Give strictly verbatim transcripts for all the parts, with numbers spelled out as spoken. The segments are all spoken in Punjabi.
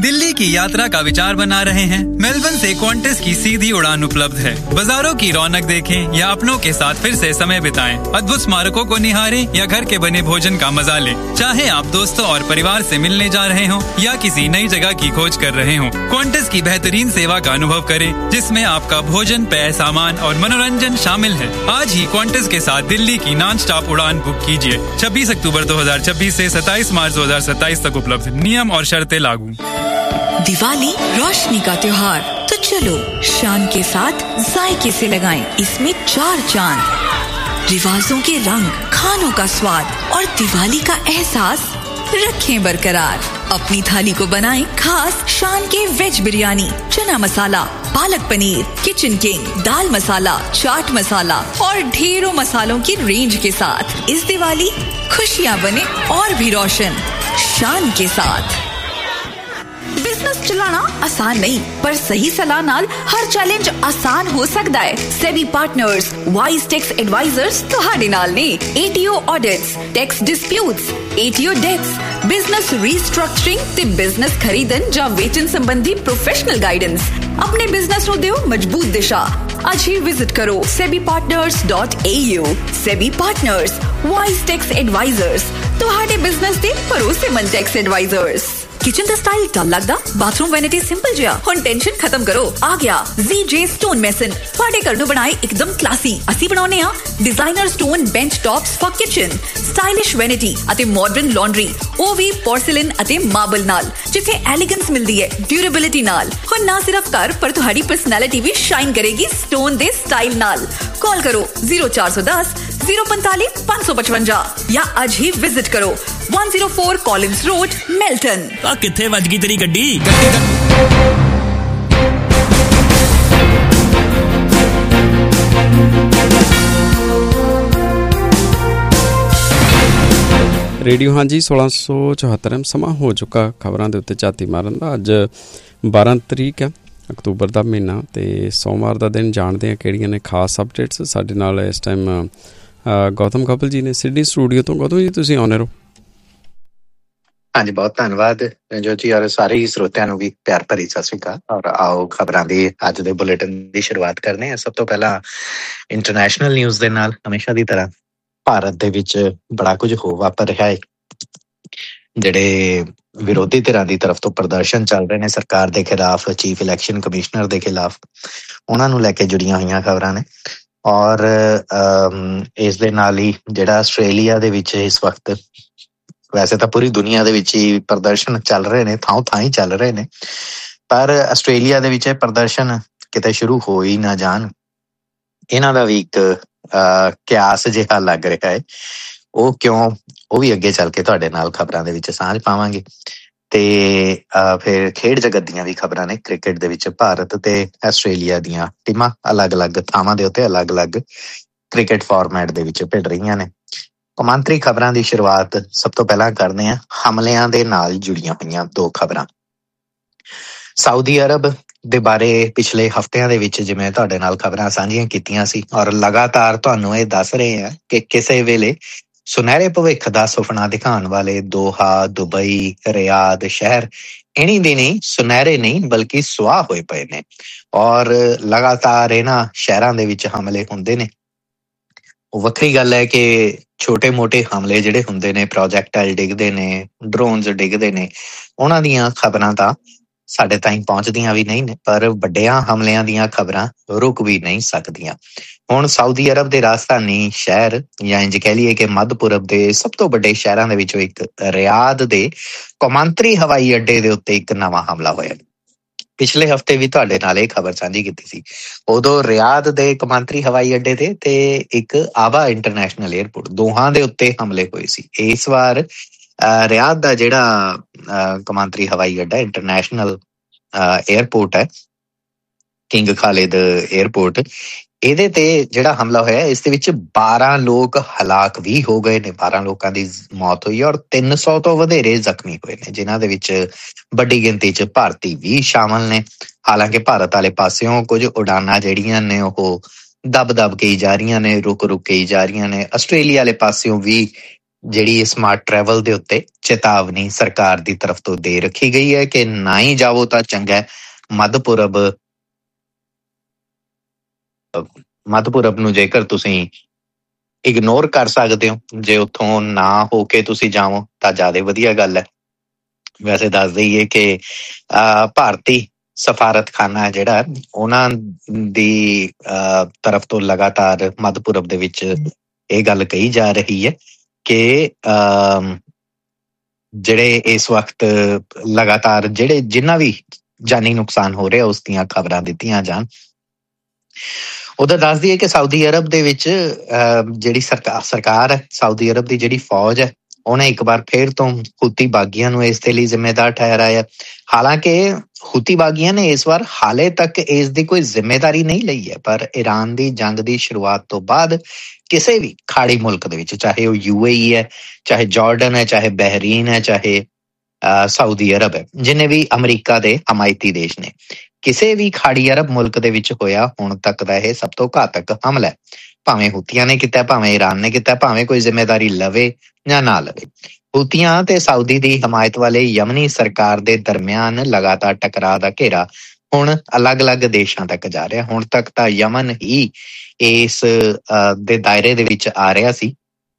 दिल्ली की यात्रा का विचार बना रहे हैं? मेलबर्न से क्वांटस की सीधी उड़ान उपलब्ध है। बाजारों की रौनक देखें या अपनों के साथ फिर से समय बिताएं। अद्भुत स्मारकों को निहारें या घर के बने भोजन का मजा लें। चाहे आप दोस्तों और परिवार से मिलने जा रहे हों या किसी नई जगह की खोज कर रहे हों, क्वांटस की बेहतरीन सेवा का अनुभव करें, जिसमें आपका भोजन, पेय, सामान और मनोरंजन शामिल है। आज ही क्वांटस के साथ दिल्ली की नॉन स्टॉप उड़ान बुक कीजिए। छब्बीस अक्टूबर दो हजार छब्बीस से सत्ताईस मार्च दो हजार सत्ताईस तक उपलब्ध। नियम और शर्तें लागू। दिवाली रोशनी का त्योहार, तो चलो शान के साथ जायके से लगाएं इसमें चार चांद। रिवाजों के रंग, खानों का स्वाद और दिवाली का एहसास रखें बरकरार। अपनी थाली को बनाएं खास शान के वेज बिरयानी, चना मसाला, पालक पनीर, किचन किंग, दाल मसाला, चाट मसाला और ढेरों मसालों की रेंज के साथ। इस दिवाली खुशियां बने और भी रोशन शान के साथ। बिजनेस चलाना आसान नहीं, पर सही सलाह नाल हर चैलेंज आसान हो सकता है। SEBI partners wise tax advisers तुहाडे नाल ने। ATO audits, tax disputes, ATO dates, business restructuring ते बिजनेस खरीदन ਜਾਂ ਵੇਚਣ संबंधी प्रोफेशनल गाइडेंस। अपने बिजनेस ਨੂੰ ਦਿਓ मजबूत दिशा। आज ही विजिट करो SEBI partners dot A you. SEBI partners wise tax advisers तुहाडे बिजनेस दे भरोसेमंद टैक्स एडवाइजर्स। किचन ਦਾ ਸਟਾਈਲ ਡਲ ਲੱਗਦਾ? ਬਾਥਰੂਮ ਵੈਨਿਟੀ ਸਿੰਪਲ ਜਿਹਾ? ਹੁਣ ਟੈਨਸ਼ਨ ਖਤਮ ਕਰੋ, ਆ ਗਿਆ Z J Stone Mason। ਤੁਹਾਡੇ ਘਰ ਨੂੰ ਬਣਾਏ ਇੱਕਦਮ ਕਲਾਸੀ। ਅਸੀਂ ਬਣਾਉਨੇ ਆ designer stone bench tops for kitchen, stylish vanity ਅਤੇ ਮਾਡਰਨ ਲਾਂਡਰੀ, ਉਹ ਵੀ ਪੋਰਸਲਿਨ ਅਤੇ ਮਾਰਬਲ ਨਾਲ, ਜਿੱਥੇ ਐਲੀਗੈਂਸ ਮਿਲਦੀ ਹੈ ਡਿਊਰੇਬਿਲਿਟੀ ਨਾਲ। ਹੁਣ ਨਾ ਸਿਰਫ ਘਰ, ਪਰ ਤੁਹਾਡੀ ਪਰਸਨੈਲਿਟੀ ਵੀ ਸ਼ਾਈਨ ਕਰੇਗੀ ਸਟੋਨ ਦੇ ਸਟਾਈਲ ਨਾਲ। ਕਾਲ ਕਰੋ ਜ਼ੀਰੋ ਚਾਰ ਸੌ ਦਸ ਜ਼ੀਰੋ ਪੰਤਾਲੀ ਪੰਜ ਸੌ ਪਚਵੰਜਾ ਜਾਂ ਅੱਜ ਹੀ ਵਿਜ਼ਿਟ ਕਰੋ one oh four Collins Road, Melton। ਆ ਕਿੱਥੇ ਵੱਜ ਗਈ ਤੇਰੀ ਗੱਡੀ? ਰੇਡੀਓ ਹਾਂਜੀ सोलह सौ चौहत्तर ਸਮਾਂ ਹੋ ਚੁੱਕਾ ਖਬਰਾਂ ਦੇ ਉੱਤੇ ਝਾਤੀ ਮਾਰਨ ਦਾ। ਅੱਜ ਬਾਰਾਂ ਤਰੀਕ ਹੈ ਅਕਤੂਬਰ ਦਾ ਮਹੀਨਾ, ਅਤੇ ਸੋਮਵਾਰ ਦਾ ਦਿਨ। ਜਾਣਦੇ ਹਾਂ ਕਿਹੜੀਆਂ ਨੇ ਖਾਸ ਅਪਡੇਟਸ। ਸਾਡੇ ਨਾਲ ਇਸ ਟਾਈਮ ਗੌਤਮ ਕਪਲ ਜੀ ਨੇ ਸਿਡਨੀ ਸਟੂਡੀਓ ਤੋਂ। ਗੌਤਮ ਜੀ, ਤੁਸੀਂ ਆਉਣੇ ਰਹੋ। ਹਾਂਜੀ, ਬਹੁਤ ਧੰਨਵਾਦ ਰਣਜੋਤ ਜੀ, ਔਰ ਸਾਰੇ ਹੀ ਸਰੋਤਿਆਂ ਨੂੰ ਵੀ ਪਿਆਰ ਭਰੀ ਸਤਿ ਸ਼੍ਰੀ ਅਕਾਲ। ਔਰ ਆਓ ਖਬਰਾਂ ਦੀ ਅੱਜ ਦੇ ਬੁਲੇਟਿਨ ਦੀ ਸ਼ੁਰੂਆਤ ਕਰਦੇ ਹਾਂ। ਸਭ ਤੋਂ ਪਹਿਲਾਂ ਇੰਟਰਨੈਸ਼ਨਲ ਨਿਊਜ਼ ਦੇ ਨਾਲ। ਹਮੇਸ਼ਾ ਦੀ ਤਰ੍ਹਾਂ ਭਾਰਤ ਦੇ ਵਿੱਚ ਬੜਾ ਕੁਝ ਹੋ ਵਾਪਰ ਰਿਹਾ ਹੈ। ਜਿਹੜੇ ਵਿਰੋਧੀ ਧਿਰਾਂ ਦੀ ਤਰਫ ਤੋਂ ਪ੍ਰਦਰਸ਼ਨ ਚੱਲ ਰਹੇ ਨੇ ਸਰਕਾਰ ਦੇ ਖਿਲਾਫ, ਚੀਫ ਇਲੈਕਸ਼ਨ ਕਮਿਸ਼ਨਰ ਦੇ ਖਿਲਾਫ, ਉਹਨਾਂ ਨੂੰ ਲੈ ਕੇ ਜੁੜੀਆਂ ਹੋਈਆਂ ਖਬਰਾਂ ਨੇ। ਔਰ ਇਸ ਦੇ ਨਾਲ ਹੀ ਜਿਹੜਾ ਆਸਟ੍ਰੇਲੀਆ ਦੇ ਵਿੱਚ ਇਸ ਵਕਤ, ਵੈਸੇ ਤਾਂ ਪੂਰੀ ਦੁਨੀਆ ਦੇ ਵਿੱਚ ਹੀ ਪ੍ਰਦਰਸ਼ਨ ਚੱਲ ਰਹੇ ਨੇ, ਥਾਂ ਥਾਂ ਹੀ ਚੱਲ ਰਹੇ ਨੇ, ਪਰ ਆਸਟ੍ਰੇਲੀਆ ਦੇ ਵਿੱਚ ਇਹ ਪ੍ਰਦਰਸ਼ਨ ਕਿਤੇ ਸ਼ੁਰੂ ਹੋ ਹੀ ਨਾ ਜਾਣ, ਇਹਨਾਂ ਦਾ ਵੀ ਇੱਕ ਕਿਆਸ ਜਿਹਾ ਲੱਗ ਰਿਹਾ ਹੈ। ਉਹ ਕਿਉਂ, ਉਹ ਵੀ ਅੱਗੇ ਚੱਲ ਕੇ ਤੁਹਾਡੇ ਨਾਲ ਖਬਰਾਂ ਦੇ ਵਿੱਚ ਸਾਂਝ ਪਾਵਾਂਗੇ। ਤੇ ਫਿਰ ਖੇਡ ਜਗਤ ਦੀਆਂ ਵੀ ਖਬਰਾਂ ਨੇ। ਕ੍ਰਿਕਟ ਦੇ ਵਿੱਚ ਭਾਰਤ ਤੇ ਆਸਟ੍ਰੇਲੀਆ ਦੀਆਂ ਟੀਮਾਂ ਅਲੱਗ-ਅਲੱਗ ਥਾਵਾਂ ਦੇ ਉੱਤੇ ਅਲੱਗ-ਅਲੱਗ ਕ੍ਰਿਕਟ ਫਾਰਮੈਟ ਦੇ ਵਿੱਚ ਭਿੜ ਰਹੀਆਂ ਨੇ। ਕੌਮਾਂਤਰੀ ਖਬਰਾਂ ਦੀ ਸ਼ੁਰੂਆਤ ਸਭ ਤੋਂ ਪਹਿਲਾਂ ਕਰਦੇ ਹਾਂ ਹਮਲਿਆਂ ਦੇ ਨਾਲ ਜੁੜੀਆਂ ਹੋਈਆਂ ਦੋ ਖਬਰਾਂ। ਸਾਊਦੀ ਅਰਬ ਦੇ ਬਾਰੇ ਪਿਛਲੇ ਹਫ਼ਤਿਆਂ ਦੇ ਵਿੱਚ ਜਿਵੇਂ ਤੁਹਾਡੇ ਨਾਲ ਖਬਰਾਂ ਸਾਂਝੀਆਂ ਕੀਤੀਆਂ ਸੀ, ਔਰ ਲਗਾਤਾਰ ਤੁਹਾਨੂੰ ਇਹ ਦੱਸ ਰਹੇ ਹਾਂ ਕਿ ਕਿਸੇ ਵੇਲੇ ਸੁਨਹਿਰੇ ਭਵਿੱਖ ਦਾ ਸੁਪਨਾ ਦਿਖਾਉਣ ਵਾਲੇ ਦੋਹਾ, ਦੁਬਈ, ਰਿਆਦ ਸ਼ਹਿਰ ਇਨੀ ਦੇ ਨਹੀਂ, ਸੁਨਹਿਰੇ ਨਹੀਂ ਬਲਕਿ ਸੁਆਹ ਹੋਏ ਪਏ ਨੇ। ਔਰ ਲਗਾਤਾਰ ਇਹਨਾਂ ਸ਼ਹਿਰਾਂ ਦੇ ਵਿੱਚ ਹਮਲੇ ਹੁੰਦੇ ਨੇ। ਉਹ ਵੱਖਰੀ ਗੱਲ ਹੈ ਕਿ ਛੋਟੇ ਮੋਟੇ ਹਮਲੇ ਜਿਹੜੇ ਹੁੰਦੇ ਨੇ, ਪ੍ਰੋਜੈਕਟਾਈਲ ਡਿੱਗਦੇ ਨੇ, ਡਰੋਨਸ ਡਿੱਗਦੇ ਨੇ, ਉਹਨਾਂ ਦੀਆਂ ਖਬਰਾਂ ਤਾਂ ਸਾਡੇ ਤਾਈਂ ਪਹੁੰਚਦੀਆਂ ਵੀ ਨਹੀਂ ਨੇ, ਪਰ ਵੱਡਿਆਂ ਹਮਲਿਆਂ ਦੀਆਂ ਖਬਰਾਂ ਰੁਕ ਵੀ ਨਹੀਂ ਸਕਦੀਆਂ। ਹੁਣ ਸਾਊਦੀ ਅਰਬ ਦੇ ਰਾਜਧਾਨੀ ਸ਼ਹਿਰ, ਜਾਂ ਇੰਝ ਕਹਿ ਲਈਏ ਕਿ ਮੱਧ ਪੂਰਬ ਦੇ ਸਭ ਤੋਂ ਵੱਡੇ ਸ਼ਹਿਰਾਂ ਦੇ ਵਿੱਚੋਂ ਇੱਕ ਰਿਆਦ ਦੇ ਕੌਮਾਂਤਰੀ ਹਵਾਈ ਅੱਡੇ ਦੇ ਉੱਤੇ ਇੱਕ ਨਵਾਂ ਹਮਲਾ ਹੋਇਆ। ਪਿਛਲੇ ਹਫ਼ਤੇ ਵੀ ਤੁਹਾਡੇ ਨਾਲ ਇਹ ਖਬਰ ਸਾਂਝੀ ਕੀਤੀ ਸੀ। ਉਦੋਂ ਰਿਆਦ ਦੇ ਕੌਮਾਂਤਰੀ ਹਵਾਈ ਅੱਡੇ ਤੇ ਤੇ ਇੱਕ ਆਵਾ ਇੰਟਰਨੈਸ਼ਨਲ ਏਅਰਪੋਰਟ, ਦੋਹਾਂ ਦੇ ਉੱਤੇ ਹਮਲੇ ਹੋਏ ਸੀ। ਇਸ ਵਾਰ ਰਿਆਦ ਦਾ ਜਿਹੜਾ ਕੌਮਾਂਤਰੀ ਹਵਾਈ ਅੱਡਾ, ਇੰਟਰਨੈਸ਼ਨਲ ਏਅਰਪੋਰਟ ਹੈ, ਕਿੰਗ ਖਾਲਿਦ ਏਅਰਪੋਰਟ, ਇਹਦੇ ਤੇ ਜਿਹੜਾ ਹਮਲਾ ਹੋਇਆ, ਇਸ ਦੇ ਵਿੱਚ ਬਾਰਾਂ ਲੋਕ ਹਲਾਕ ਵੀ ਹੋ ਗਏ ਨੇ। ਬਾਰਾਂ ਲੋਕਾਂ ਦੀ ਮੌਤ ਹੋਈ ਔਰ ਤਿੰਨ ਸੌ ਤੋਂ ਵਧੇਰੇ ਜ਼ਖਮੀ ਹੋਏ ਨੇ, ਜਿਨ੍ਹਾਂ ਦੇ ਵਿੱਚ ਵੱਡੀ ਗਿਣਤੀ 'ਚ ਭਾਰਤੀ ਵੀ ਸ਼ਾਮਲ ਨੇ। ਹਾਲਾਂਕਿ ਭਾਰਤ ਵਾਲੇ ਪਾਸਿਓਂ ਕੁਝ ਉਡਾਨਾਂ ਜਿਹੜੀਆਂ ਨੇ ਉਹ ਦੱਬ ਦੱਬ ਕੇ ਹੀ ਜਾ ਰਹੀਆਂ ਨੇ, ਰੁਕ ਰੁਕ ਕੇ ਹੀ ਜਾ ਰਹੀਆਂ ਨੇ। ਆਸਟ੍ਰੇਲੀਆ ਵਾਲੇ ਪਾਸਿਓਂ ਵੀ ਜਿਹੜੀ ਸਮਾਰਟ ਟਰੈਵਲ ਦੇ ਉੱਤੇ ਚੇਤਾਵਨੀ ਸਰਕਾਰ ਦੀ ਤਰਫ ਤੋਂ ਦੇ ਰੱਖੀ ਗਈ ਹੈ ਕਿ ਨਾ ਹੀ ਜਾਵੋ ਤਾਂ ਚੰਗਾ। ਮੱਧ ਪੂਰਬ ਮੱਧ ਪੂਰਬ ਨੂੰ ਜੇਕਰ ਤੁਸੀਂ ਇਗਨੋਰ ਕਰ ਸਕਦੇ ਹੋ, ਜੇ ਉੱਥੋਂ ਨਾ ਹੋ ਕੇ ਤੁਸੀਂ ਜਾਵੋ ਤਾਂ ਜ਼ਿਆਦਾ ਵਧੀਆ ਗੱਲ ਹੈ। ਵੈਸੇ ਦੱਸ ਦਈਏ ਕਿ ਅਹ ਭਾਰਤੀ ਸਫਾਰਤਖਾਨਾ ਜਿਹੜਾ ਉਹਨਾਂ ਦੀ ਅਹ ਤਰਫ ਤੋਂ ਲਗਾਤਾਰ ਮੱਧ ਪੂਰਬ ਦੇ ਵਿੱਚ ਇਹ ਗੱਲ ਕਹੀ ਜਾ ਰਹੀ ਹੈ ਕਿ ਅਹ ਜਿਹੜੇ ਇਸ ਵਕਤ ਲਗਾਤਾਰ ਜਿਹੜੇ ਜਿੰਨਾ ਵੀ ਜਾਨੀ ਨੁਕਸਾਨ ਹੋ ਰਿਹਾ ਉਸ ਦੀਆਂ ਖਬਰਾਂ ਦਿੱਤੀਆਂ ਜਾਣ। ਉਧਰ ਦੱਸ ਦਈਏ ਕਿ ਸਾਊਦੀ ਅਰਬ ਦੇ ਵਿੱਚ ਅਹ ਜਿਹੜੀ ਸਰਕਾਰ ਸਰਕਾਰ ਹੈ, ਸਾਊਦੀ ਅਰਬ ਦੀ ਜਿਹੜੀ ਫੌਜ ਹੈ, ਉਹਨੇ ਇੱਕ ਵਾਰ ਫਿਰ ਤੋਂ ਹੁਤੀ ਬਾਗੀਆਂ ਨੂੰ ਇਸ ਦੇ ਲਈ ਜ਼ਿੰਮੇਦਾਰ ਠਹਿਰਾਇਆ। ਹਾਲਾਂਕਿ ਹੁਤੀ ਬਾਗੀਆਂ ਨੇ ਇਸ ਵਾਰ ਹਾਲੇ ਤੱਕ ਇਸ ਦੀ ਕੋਈ ਜ਼ਿੰਮੇਦਾਰੀ ਨਹੀਂ ਲਈ ਹੈ, ਪਰ ਈਰਾਨ ਦੀ ਜੰਗ ਦੀ ਸ਼ੁਰੂਆਤ ਤੋਂ ਬਾਅਦ ਕਿਸੇ ਵੀ ਖਾੜੀ ਮੁਲਕ ਦੇ ਵਿੱਚ, ਚਾਹੇ ਉਹ ਯੂ ਏ ਈ ਹੈ, ਚਾਹੇ ਜਾਰਡਨ ਹੈ, ਚਾਹੇ ਬਹਿਰੀਨ ਹੈ, ਚਾਹੇ ਸਾਊਦੀ ਅਰਬ ਹੈ, ਜਿੰਨੇ ਵੀ ਅਮਰੀਕਾ ਦੇ ਹਮਾਇਤੀ ਦੇਸ਼ ਨੇ, ਕਿਸੇ ਵੀ ਖਾੜੀ ਅਰਬ ਮੁਲਕ ਦੇ ਵਿੱਚ ਹੋਇਆ ਹੁਣ ਤੱਕ ਦਾ ਇਹ ਸਭ ਤੋਂ ਘਾਤਕ ਹਮਲਾ ਹੈ। ਭਾਵੇਂ ਹੁਤੀਆਂ ਨੇ ਕੀਤਾ, ਭਾਵੇਂ ਈਰਾਨ ਨੇ ਕੀਤਾ, ਭਾਵੇਂ ਕੋਈ ਜ਼ਿੰਮੇਦਾਰੀ ਲਵੇ ਜਾਂ ਨਾ ਲਵੇ। ਹੁਤੀਆਂ ਤੇ ਸਾਊਦੀ ਦੀ ਹਮਾਇਤ ਵਾਲੇ ਯਮਨੀ ਸਰਕਾਰ ਦੇ ਦਰਮਿਆਨ ਲਗਾਤਾਰ ਟਕਰਾਅ ਦਾ ਘੇਰਾ ਹੁਣ ਅਲੱਗ-ਅਲੱਗ ਦੇਸ਼ਾਂ ਤੱਕ ਜਾ ਰਿਹਾ। ਹੁਣ ਤੱਕ ਤਾਂ ਯਮਨ ਹੀ ਇਸ ਦੇ ਦਾਇਰੇ ਦੇ ਵਿੱਚ ਆ ਰਿਹਾ ਸੀ।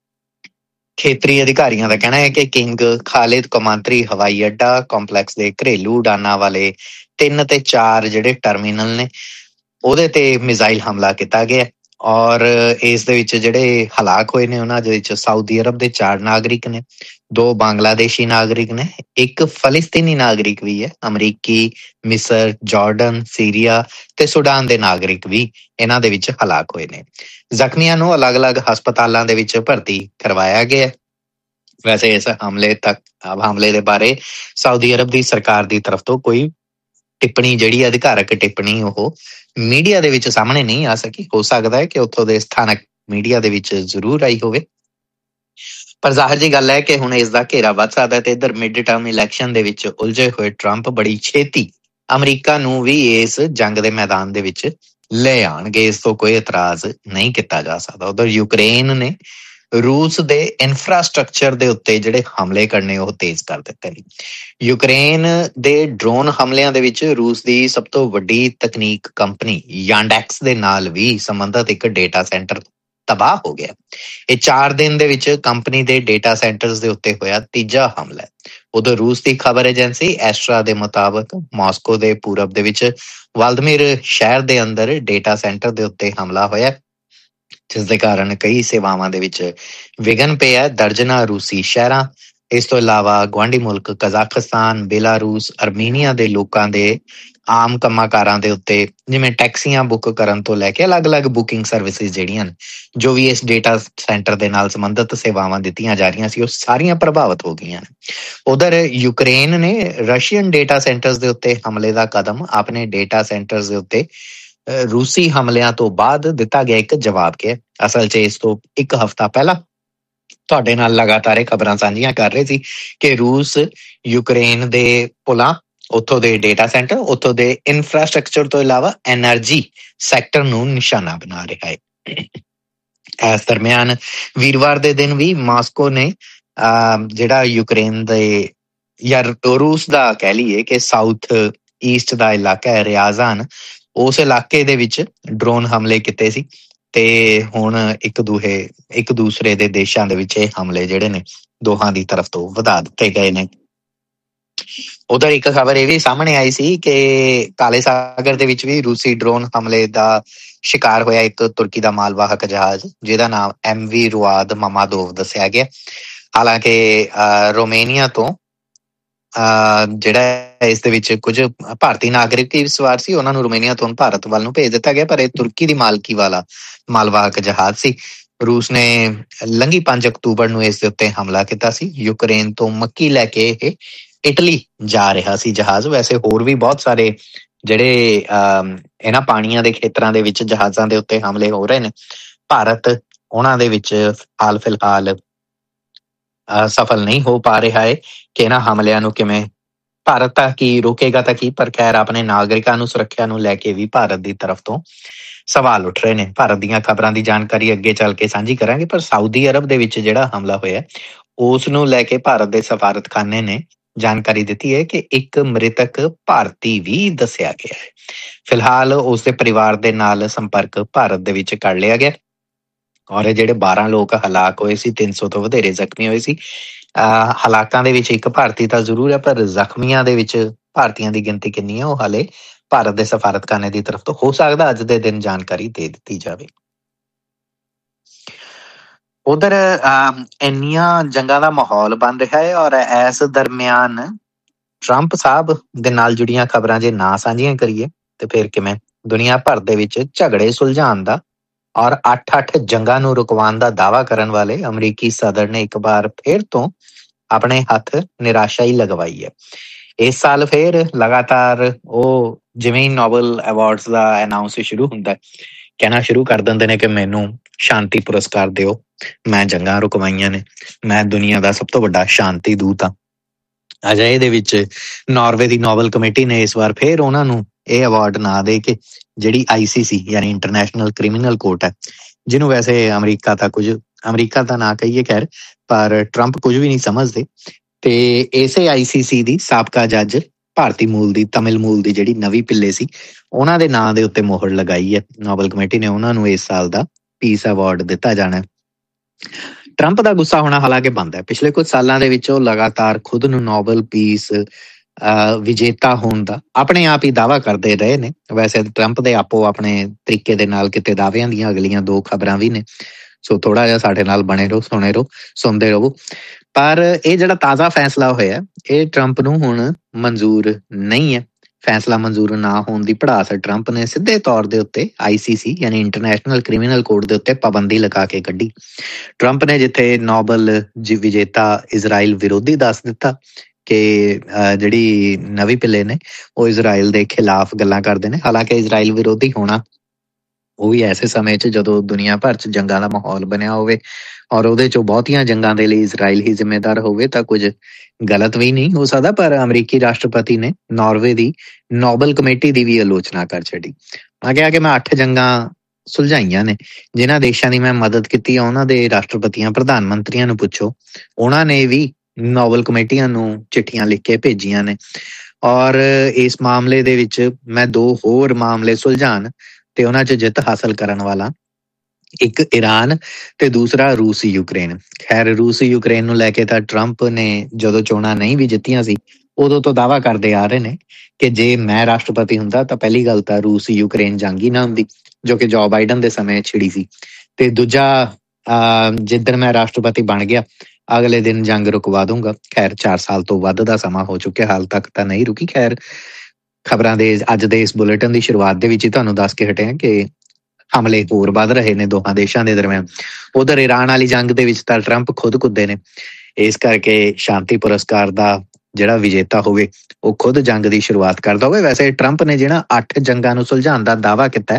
ਖੇਤਰੀ ਅਧਿਕਾਰੀਆਂ ਦਾ ਕਹਿਣਾ ਹੈ ਕਿ ਕਿੰਗ ਖਾਲਿਦ ਕੌਮਾਂਤਰੀ ਹਵਾਈ ਅੱਡਾ ਕੰਪਲੈਕਸ ਦੇ ਘਰੇਲੂ ਉਡਾਨਾਂ ਵਾਲੇ ਤਿੰਨ ਤੇ ਚਾਰ ਜਿਹੜੇ ਟਰਮੀਨਲ ਨੇ ਉਹਦੇ ਤੇ ਮਿਜ਼ਾਈਲ ਹਮਲਾ ਕੀਤਾ ਗਿਆ ਔਰ ਇਸ ਦੇ ਵਿੱਚ ਜਿਹੜੇ ਹਲਾਕ ਹੋਏ ਨੇ ਉਹਨਾਂ ਦੇ ਵਿੱਚ ਸਾਊਦੀ ਅਰਬ ਦੇ ਚਾਰ ਨਾਗਰਿਕ ਨੇ, ਦੋ ਬੰਗਲਾਦੇਸ਼ੀ ਨਾਗਰਿਕ ਨੇ, ਇੱਕ ਫਲਸਤੀਨੀ ਨਾਗਰਿਕ ਵੀ ਹੈ। ਅਮਰੀਕੀ, ਮਿਸਰ, ਜਾਰਡਨ, ਸੀਰੀਆ ਤੇ ਸੁਡਾਨ ਦੇ ਨਾਗਰਿਕ ਵੀ ਇਹਨਾਂ ਦੇ ਵਿੱਚ ਹਲਾਕ ਹੋਏ ਨੇ। ਜ਼ਖਮੀਆਂ ਨੂੰ ਅਲੱਗ-ਅਲੱਗ ਹਸਪਤਾਲਾਂ ਦੇ ਵਿੱਚ ਭਰਤੀ ਕਰਵਾਇਆ ਗਿਆ। ਵੈਸੇ ਇਸ ਹਮਲੇ ਤੱਕ ਹਮਲੇ ਦੇ ਬਾਰੇ ਸਾਊਦੀ ਅਰਬ ਦੀ ਸਰਕਾਰ ਦੀ ਤਰਫ ਤੋਂ ਕੋਈ ਟਿੱਪਣੀ, ਜਿਹੜੀ ਅਧਿਕਾਰਕ ਟਿੱਪਣੀ, ਉਹ ਮੀਡੀਆ ਦੇ ਵਿੱਚ ਸਾਹਮਣੇ ਨਹੀਂ ਆ ਸਕੀ। ਹੋ ਸਕਦਾ ਹੈ ਕਿ ਉੱਥੋਂ ਦੇ ਸਥਾਨਕ ਮੀਡੀਆ ਦੇ ਵਿੱਚ ਜ਼ਰੂਰ ਆਈ ਹੋਵੇ, ਪਰ ਜ਼ਾਹਿਰ ਜੀ ਗੱਲ ਹੈ ਕਿ ਹੁਣ ਇਸ ਦਾ ਘੇਰਾ ਵੱਧ ਸਕਦਾ ਤੇ ਇੱਧਰ ਮਿਡ ਟਰਮ ਇਲੈਕਸ਼ਨ ਦੇ ਵਿੱਚ ਉਲਝੇ ਹੋਏ ਟਰੰਪ ਬੜੀ ਛੇਤੀ ਅਮਰੀਕਾ ਨੂੰ ਵੀ ਇਸ ਜੰਗ ਦੇ ਮੈਦਾਨ ਦੇ ਵਿੱਚ ਲੈ ਆਉਣਗੇ। ਇਸ ਤੋਂ ਕੋਈ ਇਤਰਾਜ਼ ਨਹੀਂ ਕੀਤਾ ਜਾ ਸਕਦਾ। ਉਧਰ ਯੂਕਰੇਨ ਨੇ ਰੂਸ ਦੇ ਇਨਫਰਾਸਟਰਕਚਰ ਦੇ ਉੱਤੇ ਜਿਹੜੇ ਹਮਲੇ ਕਰਨੇ ਉਹ ਤੇਜ਼ ਕਰ ਦਿੱਤੇ ਨੇ। ਯੂਕਰੇਨ ਦੇ ਡਰੋਨ ਹਮਲਿਆਂ ਦੇ ਵਿੱਚ ਰੂਸ ਦੀ ਸਭ ਤੋਂ ਵੱਡੀ ਤਕਨੀਕ ਕੰਪਨੀ ਯਾਂਡੈਕਸ ਦੇ ਨਾਲ ਵੀ ਸੰਬੰਧਿਤ ਇੱਕ ਡੇਟਾ ਸੈਂਟਰ ਤਬਾਹ ਹੋ ਗਿਆ। ਇਹ ਚਾਰ ਦਿਨ ਦੇ ਵਿੱਚ ਕੰਪਨੀ ਦੇ ਡੇਟਾ ਸੈਂਟਰਸ ਦੇ ਉੱਤੇ ਹੋਇਆ ਤੀਜਾ ਹਮਲਾ ਹੈ। ਉਧਰ ਰੂਸ ਦੀ ਖਬਰ ਏਜੰਸੀ ਐਸਟਰਾ ਦੇ ਮੁਤਾਬਕ ਮਾਸਕੋ ਦੇ ਪੂਰਬ ਦੇ ਵਿੱਚ ਵਲਦਮਿਰ ਸ਼ਹਿਰ ਦੇ ਅੰਦਰ ਡੇਟਾ ਸੈਂਟਰ ਦੇ ਉੱਤੇ ਹਮਲਾ ਹੋਇਆ, ਜਿਸ ਦੇ ਕਾਰਨ ਕਈ ਸੇਵਾਵਾਂ ਦੇ ਵਿੱਚ ਵਿਘਨ ਪਿਆ। ਦਰਜਨਾਂ ਰੂਸੀ ਸ਼ਹਿਰਾਂ, ਇਸ ਤੋਂ ਇਲਾਵਾ ਗੁਆਂਢੀ ਮੁਲਕ ਕਜ਼ਾਕਿਸਤਾਨ, ਬੇਲਾਰੂਸ, ਅਰਮੀਨੀਆ ਦੇ ਲੋਕਾਂ ਦੇ ਆਮ ਕੰਮਾਂ ਕਾਰਾਂ ਦੇ ਉੱਤੇ, ਜਿਵੇਂ ਟੈਕਸੀਆਂ ਬੁੱਕ ਕਰਨ ਤੋਂ ਲੈ ਕੇ ਅਲੱਗ-ਅਲੱਗ ਬੁਕਿੰਗ ਸਰਵਿਸਿਜ਼ ਜਿਹੜੀਆਂ ਨੇ, ਜੋ ਵੀ ਇਸ ਡੇਟਾ ਸੈਂਟਰ ਦੇ ਨਾਲ ਸੰਬੰਧਿਤ ਸੇਵਾਵਾਂ ਦਿੱਤੀਆਂ ਜਾ ਰਹੀਆਂ ਸੀ, ਉਹ ਸਾਰੀਆਂ ਪ੍ਰਭਾਵਿਤ ਹੋ ਗਈਆਂ ਨੇ। ਉਧਰ ਯੂਕਰੇਨ ਨੇ ਰਸ਼ੀਅਨ ਡੇਟਾ ਸੈਂਟਰਸ ਦੇ ਉੱਤੇ ਹਮਲੇ ਦਾ ਕਦਮ ਆਪਣੇ ਡੇਟਾ ਸੈਂਟਰਸ ਦੇ ਉੱਤੇ ਰੂਸੀ ਹਮਲਿਆਂ ਤੋਂ ਬਾਅਦ ਦਿੱਤਾ ਗਿਆ ਇੱਕ ਜਵਾਬ ਕਿ ਅਸਲ 'ਚ ਇਸ ਤੋਂ ਇੱਕ ਹਫ਼ਤਾ ਪਹਿਲਾਂ ਤੁਹਾਡੇ ਨਾਲ ਲਗਾਤਾਰ ਇਹ ਖਬਰਾਂ ਸਾਂਝੀਆਂ ਕਰ ਰਹੇ ਸੀ ਕਿ ਰੂਸ ਯੂਕਰੇਨ ਦੇ ਪੁਲਾਂ, ਉੱਥੋਂ ਦੇ ਡੇਟਾ ਸੈਂਟਰ, ਉੱਥੋਂ ਦੇ ਇਨਫਰਾਸਟਰਕਚਰ ਤੋਂ ਇਲਾਵਾ ਐਨਰਜੀ ਸੈਕਟਰ ਨੂੰ ਨਿਸ਼ਾਨਾ ਬਣਾ ਰਿਹਾ ਹੈ। ਇਸ ਦਰਮਿਆਨ ਵੀਰਵਾਰ ਦੇ ਦਿਨ ਵੀ ਮਾਸਕੋ ਨੇ ਅਹ ਜਿਹੜਾ ਯੂਕਰੇਨ ਦੇ ਜਾਂ ਰੂਸ ਦਾ ਕਹਿ ਲਈਏ ਕਿ ਸਾਊਥ ਈਸਟ ਦਾ ਇਲਾਕਾ ਹੈ ਰਿਆਜ਼ਾਨ, ਉਸ ਇਲਾਕੇ ਦੇ ਵਿੱਚ ਡਰੋਨ ਹਮਲੇ ਕੀਤੇ ਸੀ ਤੇ ਹੁਣ ਇੱਕ ਦੂਹੇ ਇੱਕ ਦੂਸਰੇ ਦੇ ਦੇਸ਼ਾਂ ਦੇ ਵਿੱਚ ਇਹ ਹਮਲੇ ਜਿਹੜੇ ਨੇ ਦੋਹਾਂ ਦੀ ਤਰਫ ਤੋਂ ਵਧਾ ਦਿੱਤੇ ਗਏ ਨੇ। ਉਧਰ ਇੱਕ ਖਬਰ ਇਹ ਵੀ ਸਾਹਮਣੇ ਆਈ ਸੀ ਕਿ ਕਾਲੇ ਸਾਗਰ ਦੇ ਵਿੱਚ ਵੀ ਰੂਸੀ ਡਰੋਨ ਹਮਲੇ ਦਾ ਸ਼ਿਕਾਰ ਹੋਇਆ ਇੱਕ ਤੁਰਕੀ ਦਾ ਮਾਲਵਾਹਕ ਜਹਾਜ਼, ਜਿਹਦਾ ਨਾਮ ਐਮ ਵੀ ਰੁਆਦ ਮਮਾਦੋਵ ਦੱਸਿਆ ਗਿਆ। ਹਾਲਾਂਕਿ ਰੋਮੇਨੀਆ ਤੋਂ ਜਿਹੜਾ ਇਸ ਦੇ ਵਿੱਚ ਕੁਝ ਭਾਰਤੀ ਨਾਗਰਿਕ ਵੀ ਸਵਾਰ ਸੀ, ਉਹਨਾਂ ਨੂੰ ਰੋਮੇਨੀਆ ਤੋਂ ਭਾਰਤ ਵੱਲ ਨੂੰ ਭੇਜ ਦਿੱਤਾ ਗਿਆ, ਪਰ ਇਹ ਤੁਰਕੀ ਦੀ ਮਾਲਕੀ ਵਾਲਾ ਮਾਲਵਾਹਕ ਜਹਾਜ਼ ਸੀ। ਰੂਸ ਨੇ ਲੰਘੀ ਪੰਜ ਅਕਤੂਬਰ ਨੂੰ ਇਸ ਦੇ ਉੱਤੇ ਹਮਲਾ ਕੀਤਾ ਸੀ। ਯੂਕਰੇਨ ਤੋਂ ਮੱਕੀ ਲੈ ਕੇ ਇਹ ਇਟਲੀ ਜਾ ਰਿਹਾ ਸੀ ਜਹਾਜ਼। ਵੈਸੇ ਹੋਰ ਵੀ ਬਹੁਤ ਸਾਰੇ ਜਿਹੜੇ ਅਹ ਇਹਨਾਂ ਪਾਣੀਆਂ ਦੇ ਖੇਤਰਾਂ ਦੇ ਵਿੱਚ ਜਹਾਜ਼ਾਂ ਦੇ ਉੱਤੇ ਹਮਲੇ ਹੋ ਰਹੇ ਨੇ, ਭਾਰਤ ਉਹਨਾਂ ਦੇ ਵਿੱਚ ਹਾਲ ਫਿਲਹਾਲ ਸਫਲ ਨਹੀਂ ਹੋ ਪਾ ਰਿਹਾ ਹੈ ਕਿ ਇਹਨਾਂ ਹਮਲਿਆਂ ਨੂੰ ਕਿਵੇਂ ਭਾਰਤ ਤਾਂ ਕੀ ਰੋਕੇਗਾ ਤਾਂ ਕੀ, ਪਰ ਖੈਰ ਆਪਣੇ ਨਾਗਰਿਕਾਂ ਨੂੰ ਸੁਰੱਖਿਆ ਨੂੰ ਲੈ ਕੇ ਵੀ ਭਾਰਤ ਦੀ ਤਰਫ ਤੋਂ ਸਵਾਲ ਉੱਠ ਰਹੇ ਨੇ। ਭਾਰਤ ਦੀਆਂ ਖਬਰਾਂ ਦੀ ਜਾਣਕਾਰੀ ਅੱਗੇ ਚੱਲ ਕੇ ਸਾਂਝੀ ਕਰਾਂਗੇ, ਪਰ ਸਾਊਦੀ ਅਰਬ ਦੇ ਵਿੱਚ ਜਿਹੜਾ ਹਮਲਾ ਹੋਇਆ ਉਸ ਨੂੰ ਲੈ ਕੇ ਭਾਰਤ ਦੇ ਸਫਾਰਤਖਾਨੇ ਨੇ ਜਾਣਕਾਰੀ ਦਿੱਤੀ ਹੈ ਕਿ ਇੱਕ ਮ੍ਰਿਤਕ ਭਾਰਤੀ ਵੀ ਦੱਸਿਆ ਗਿਆ ਹੈ। ਫਿਲਹਾਲ ਉਸ ਦੇ ਪਰਿਵਾਰ ਦੇ ਨਾਲ ਸੰਪਰਕ ਭਾਰਤ ਦੇ ਵਿੱਚ ਕਰ ਲਿਆ ਗਿਆ ਔਰ ਜਿਹੜੇ ਬਾਰਾਂ ਲੋਕ ਹਲਾਕ ਹੋਏ ਸੀ, ਤਿੰਨ ਸੌ ਤੋਂ ਵਧੇਰੇ ਜ਼ਖਮੀ ਹੋਏ ਸੀ। ਅਹ ਹਲਾਕਾਂ ਦੇ ਵਿੱਚ ਇੱਕ ਭਾਰਤੀ ਤਾਂ ਜ਼ਰੂਰ ਹੈ, ਪਰ ਜ਼ਖਮੀਆਂ ਦੇ ਵਿੱਚ ਭਾਰਤੀਆਂ ਦੀ ਗਿਣਤੀ ਕਿੰਨੀ ਹੈ ਉਹ ਹਾਲੇ ਭਾਰਤ ਦੇ ਸਫਾਰਤਖਾਨੇ ਦੀ ਤਰਫ ਤੋਂ ਹੋ ਸਕਦਾ ਅੱਜ ਦੇ ਦਿਨ ਜਾਣਕਾਰੀ ਦੇ ਦਿੱਤੀ ਜਾਵੇ। ਉਧਰ ਇੰਨੀਆਂ ਜੰਗਾਂ ਦਾ ਮਾਹੌਲ ਬਣ ਰਿਹਾ ਹੈ ਔਰ ਇਸ ਦਰਮਿਆਨ ਟਰੰਪ ਸਾਹਿਬ ਦੇ ਨਾਲ ਜੁੜੀਆਂ ਖਬਰਾਂ ਜੇ ਨਾ ਸਾਂਝੀਆਂ ਕਰੀਏ ਤੇ ਫਿਰ ਕਿਵੇਂ? ਦੁਨੀਆ ਭਰ ਦੇ ਵਿੱਚ ਝਗੜੇ ਸੁਲਝਾਉਣ ਦਾ ਔਰ ਅੱਠ ਅੱਠ ਜੰਗਾਂ ਨੂੰ ਰੁਕਵਾਉਣ ਦਾ ਦਾਅਵਾ ਕਰਨ ਵਾਲੇ ਅਮਰੀਕੀ ਸਦਰ ਨੇ ਇੱਕ ਵਾਰ ਫਿਰ ਤੋਂ ਆਪਣੇ ਹੱਥ ਨਿਰਾਸ਼ਾਈ ਲਗਵਾਈ ਹੈ। ਇਸ ਸਾਲ ਫਿਰ ਲਗਾਤਾਰ ਉਹ ਜਿਵੇਂ ਹੀ ਨੋਬਲ ਅਵਾਰਡਸ ਦਾ ਅਨਾਉਂਸ ਸ਼ੁਰੂ ਹੁੰਦਾ ਕਹਿਣਾ ਸ਼ੁਰੂ ਕਰ ਦਿੰਦੇ ਨੇ ਕਿ ਮੈਨੂੰ ਸ਼ਾਂਤੀ ਪੁਰਸਕਾਰ ਦਿਓ, ਮੈਂ ਜੰਗਾਂ ਰੁਕਵਾਈਆਂ ਨੇ, ਮੈਂ ਦੁਨੀਆ ਦਾ ਸਭ ਤੋਂ ਵੱਡਾ ਸ਼ਾਂਤੀ ਦੂਤ ਹਾਂ। ਅਜਿਹੇ ਦੇ ਵਿੱਚ ਨਾਰਵੇ ਦੀ ਨੋਬਲ ਕਮੇਟੀ ਨੇ ਇਸ ਵਾਰ ਫਿਰ ਉਹਨਾਂ ਨੂੰ ਇਹ ਅਵਾਰਡ ਨਾ ਦੇ ਕੇ ਜਿਹੜੀ ਆਈ ਸੀ ਸੀ ਯਾਨੀ ਇੰਟਰਨੈਸ਼ਨਲ ਕ੍ਰਿਮੀਨਲ ਕੋਰਟ ਹੈ, ਜਿਹਨੂੰ ਵੈਸੇ ਅਮਰੀਕਾ ਤਾਂ ਕੁਝ ਅਮਰੀਕਾ ਤਾਂ ਨਾ ਕਹੀਏ ਖੈਰ, ਪਰ ਟਰੰਪ ਕੁਝ ਵੀ ਨਹੀਂ ਸਮਝਦੇ, ਤੇ ਇਸੇ ਆਈ ਸੀ ਸੀ ਦੀ ਸਾਬਕਾ ਜੱਜ ਭਾਰਤੀ ਮੂਲ ਦੀ ਤਮਿਲ ਮੂਲ ਦੀ ਜਿਹੜੀ ਨਵੀਂ ਪਿੱਲੇ ਸੀ ਉਹਨਾਂ ਦੇ ਨਾਂ ਦੇ ਉੱਤੇ ਮੋਹਰ ਲਗਾਈ ਹੈ ਨੋਬਲ ਕਮੇਟੀ ਨੇ। ਉਹਨਾਂ ਨੂੰ ਇਸ ਸਾਲ ਦਾ ਪੀਸ ਅਵਾਰਡ ਦਿੱਤਾ ਜਾਣਾ। ਟਰੰਪ ਦਾ ਗੁੱਸਾ ਹੋਣਾ ਹਾਲਾਂਕਿ ਬੰਦ ਹੈ। ਪਿਛਲੇ ਕੁਝ ਸਾਲਾਂ ਦੇ ਵਿੱਚ ਉਹ ਲਗਾਤਾਰ ਖੁਦ ਨੂੰ ਨੋਬਲ ਪੀਸ ਵਿਜੇਤਾ ਹੋਣ ਦਾ ਆਪਣੇ ਆਪ ਹੀ ਦਾਅਵਾ ਕਰਦੇ ਰਹੇ ਨੇ। ਵੈਸੇ ਟਰੰਪ ਦੇ ਆਪੋ ਆਪਣੇ ਤਰੀਕੇ ਦੇ ਨਾਲ ਕਿਤੇ ਦਾਅਵਿਆਂ ਦੀਆਂ ਅਗਲੀਆਂ ਦੋ ਖਬਰਾਂ ਵੀ ਨੇ, ਸੋ ਥੋੜਾ ਜਿਹਾ ਸਾਡੇ ਨਾਲ ਬਣੇ ਰਹੋ, ਸੁਣੇ ਰਹੋ, ਸੁਣਦੇ ਰਹੋ। ਪਰ ਇਹ ਜਿਹੜਾ ਤਾਜ਼ਾ ਫੈਸਲਾ ਹੋਇਆ ਇਹ ਟਰੰਪ ਨੂੰ ਹੁਣ ਮਨਜ਼ੂਰ ਨਹੀਂ ਹੈ। ਫੈਸਲਾ ਮਨਜ਼ੂਰ ਨਾ ਹੋਣ ਦੀ ਭੜਾਸ ਟਰੰਪ ਨੇ ਸਿੱਧੇ ਤੌਰ ਦੇ ਉੱਤੇ ਆਈ ਸੀ ਸੀ ਯਾਨੀ ਇੰਟਰਨੈਸ਼ਨਲ ਕ੍ਰਿਮੀਨਲ ਕੋਰਟ ਦੇ ਉੱਤੇ ਪਾਬੰਦੀ ਲਗਾ ਕੇ ਕੱਢੀ। ਟਰੰਪ ਨੇ ਜਿੱਥੇ ਨੋਬਲ ਵਿਜੇਤਾ ਇਜ਼ਰਾਈਲ ਵਿਰੋਧੀ ਦੱਸ ਦਿੱਤਾ ਕਿ ਜਿਹੜੀ ਨਵੀਂ ਪਿੱਲੇ ਨੇ ਉਹ ਇਜ਼ਰਾਈਲ ਦੇ ਖਿਲਾਫ ਗੱਲਾਂ ਕਰਦੇ ਨੇ। ਹਾਲਾਂਕਿ ਇਜ਼ਰਾਈਲ ਵਿਰੋਧੀ ਹੋਣਾ ਉਹ ਵੀ ਐਸੇ ਸਮੇਂ 'ਚ ਜਦੋਂ ਦੁਨੀਆ ਭਰ 'ਚ ਜੰਗਾਂ ਦਾ ਮਾਹੌਲ ਬਣਿਆ ਹੋਵੇ ਔਰ ਉਹਦੇ 'ਚੋਂ ਬਹੁਤੀਆਂ ਜੰਗਾਂ ਦੇ ਲਈ ਇਜ਼ਰਾਈਲ ਹੀ ਜ਼ਿੰਮੇਦਾਰ ਹੋਵੇ ਤਾਂ ਕੁਝ ਗਲਤ ਵੀ ਨਹੀਂ ਹੋ ਸਕਦਾ। ਪਰ ਅਮਰੀਕੀ ਰਾਸ਼ਟਰਪਤੀ ਨੇ ਨਾਰਵੇ ਦੀ ਨੋਬਲ ਕਮੇਟੀ ਦੀ ਵੀ ਆਲੋਚਨਾ ਕਰ ਛੱਡੀ। ਆ ਕਿਹਾ ਕਿ ਮੈਂ ਅੱਠ ਜੰਗਾਂ ਸੁਲਝਾਈਆਂ ਨੇ, ਜਿਨ੍ਹਾਂ ਦੇਸ਼ਾਂ ਦੀ ਮੈਂ ਮਦਦ ਕੀਤੀ ਆ ਉਹਨਾਂ ਦੇ ਰਾਸ਼ਟਰਪਤੀਆਂ ਪ੍ਰਧਾਨ ਮੰਤਰੀਆਂ ਨੂੰ ਪੁੱਛੋ, ਉਹਨਾਂ ਨੇ ਵੀ ਨੋਬਲ ਕਮੇਟੀਆਂ ਨੂੰ ਚਿੱਠੀਆਂ ਲਿਖ ਕੇ ਭੇਜੀਆਂ ਨੇ ਔਰ ਇਸ ਮਾਮਲੇ ਦੇ ਵਿੱਚ ਮੈਂ ਦੋ ਹੋਰ ਮਾਮਲੇ ਸੁਲਝਾਉਣ ਤੇ ਉਹਨਾਂ 'ਚ ਜਿੱਤ ਹਾਸਲ ਕਰਨ ਵਾਲਾ, ਇੱਕ ਈਰਾਨ ਤੇ ਦੂਸਰਾ ਰੂਸ ਯੂਕਰੇਨ। ਖੈਰ ਰੂਸ ਯੂਕਰੇਨ ਨੂੰ ਲੈ ਕੇ ਤਾਂ ਟਰੰਪ ਨੇ ਜਦੋਂ ਚੋਣਾਂ ਨਹੀਂ ਵੀ ਜਿੱਤੀਆਂ ਸੀ ਉਦੋਂ ਤੋਂ ਦਾਅਵਾ ਕਰਦੇ ਆ ਰਹੇ ਨੇ ਕਿ ਜੇ ਮੈਂ ਰਾਸ਼ਟਰਪਤੀ ਹੁੰਦਾ ਤਾਂ ਪਹਿਲੀ ਗੱਲ ਤਾਂ ਰੂਸ ਯੂਕਰੇਨ ਜੰਗ ਹੀ ਨਾ ਹੁੰਦੀ, ਜੋ ਕਿ ਜੋ ਬਾਈਡਨ ਦੇ ਸਮੇਂ ਛਿੜੀ ਸੀ, ਤੇ ਦੂਜਾ ਜਿੱਦਣ ਮੈਂ ਰਾਸ਼ਟਰਪਤੀ ਬਣ ਗਿਆ ਅਗਲੇ ਦਿਨ ਜੰਗ ਰੁਕਵਾ ਦੂੰਗਾ। ਖੈਰ ਚਾਰ ਸਾਲ ਤੋਂ ਵੱਧ ਦਾ ਸਮਾਂ ਹੋ ਚੁੱਕਿਆ, ਹਾਲ ਤੱਕ ਤਾਂ ਨਹੀਂ ਰੁਕੀ। ਖੈਰ ਖਬਰਾਂ ਦੇ ਅੱਜ ਦੇ ਇਸ ਬੁਲੇਟਿਨ ਦੀ ਸ਼ੁਰੂਆਤ ਦੇ ਵਿੱਚ ਹੀ ਤੁਹਾਨੂੰ ਦੱਸ ਕੇ ਹਟੇ ਹਾਂ ਕਿ ਹਮਲੇ ਹੋਰ ਵੱਧ ਰਹੇ ਨੇ ਦੋਹਾਂ ਦੇਸ਼ਾਂ ਦੇ ਦਰਮਿਆਨ। ਉਧਰ ਈਰਾਨ ਵਾਲੀ ਜੰਗ ਦੇ ਵਿੱਚ ਤਾਂ ਟਰੰਪ ਖੁਦ ਕੁੱਦੇ ਨੇ, ਇਸ ਕਰਕੇ ਸ਼ਾਂਤੀ ਪੁਰਸਕਾਰ ਦਾ ਜਿਹੜਾ ਵਿਜੇਤਾ ਹੋਵੇ ਉਹ ਖੁਦ ਜੰਗ ਦੀ ਸ਼ੁਰੂਆਤ ਕਰਦਾ ਹੋਵੇ। ਵੈਸੇ ਟਰੰਪ ਨੇ ਜਿਹੜਾ ਅੱਠ ਜੰਗਾਂ ਨੂੰ ਸੁਲਝਾਉਣ ਦਾ ਦਾਅਵਾ ਕੀਤਾ,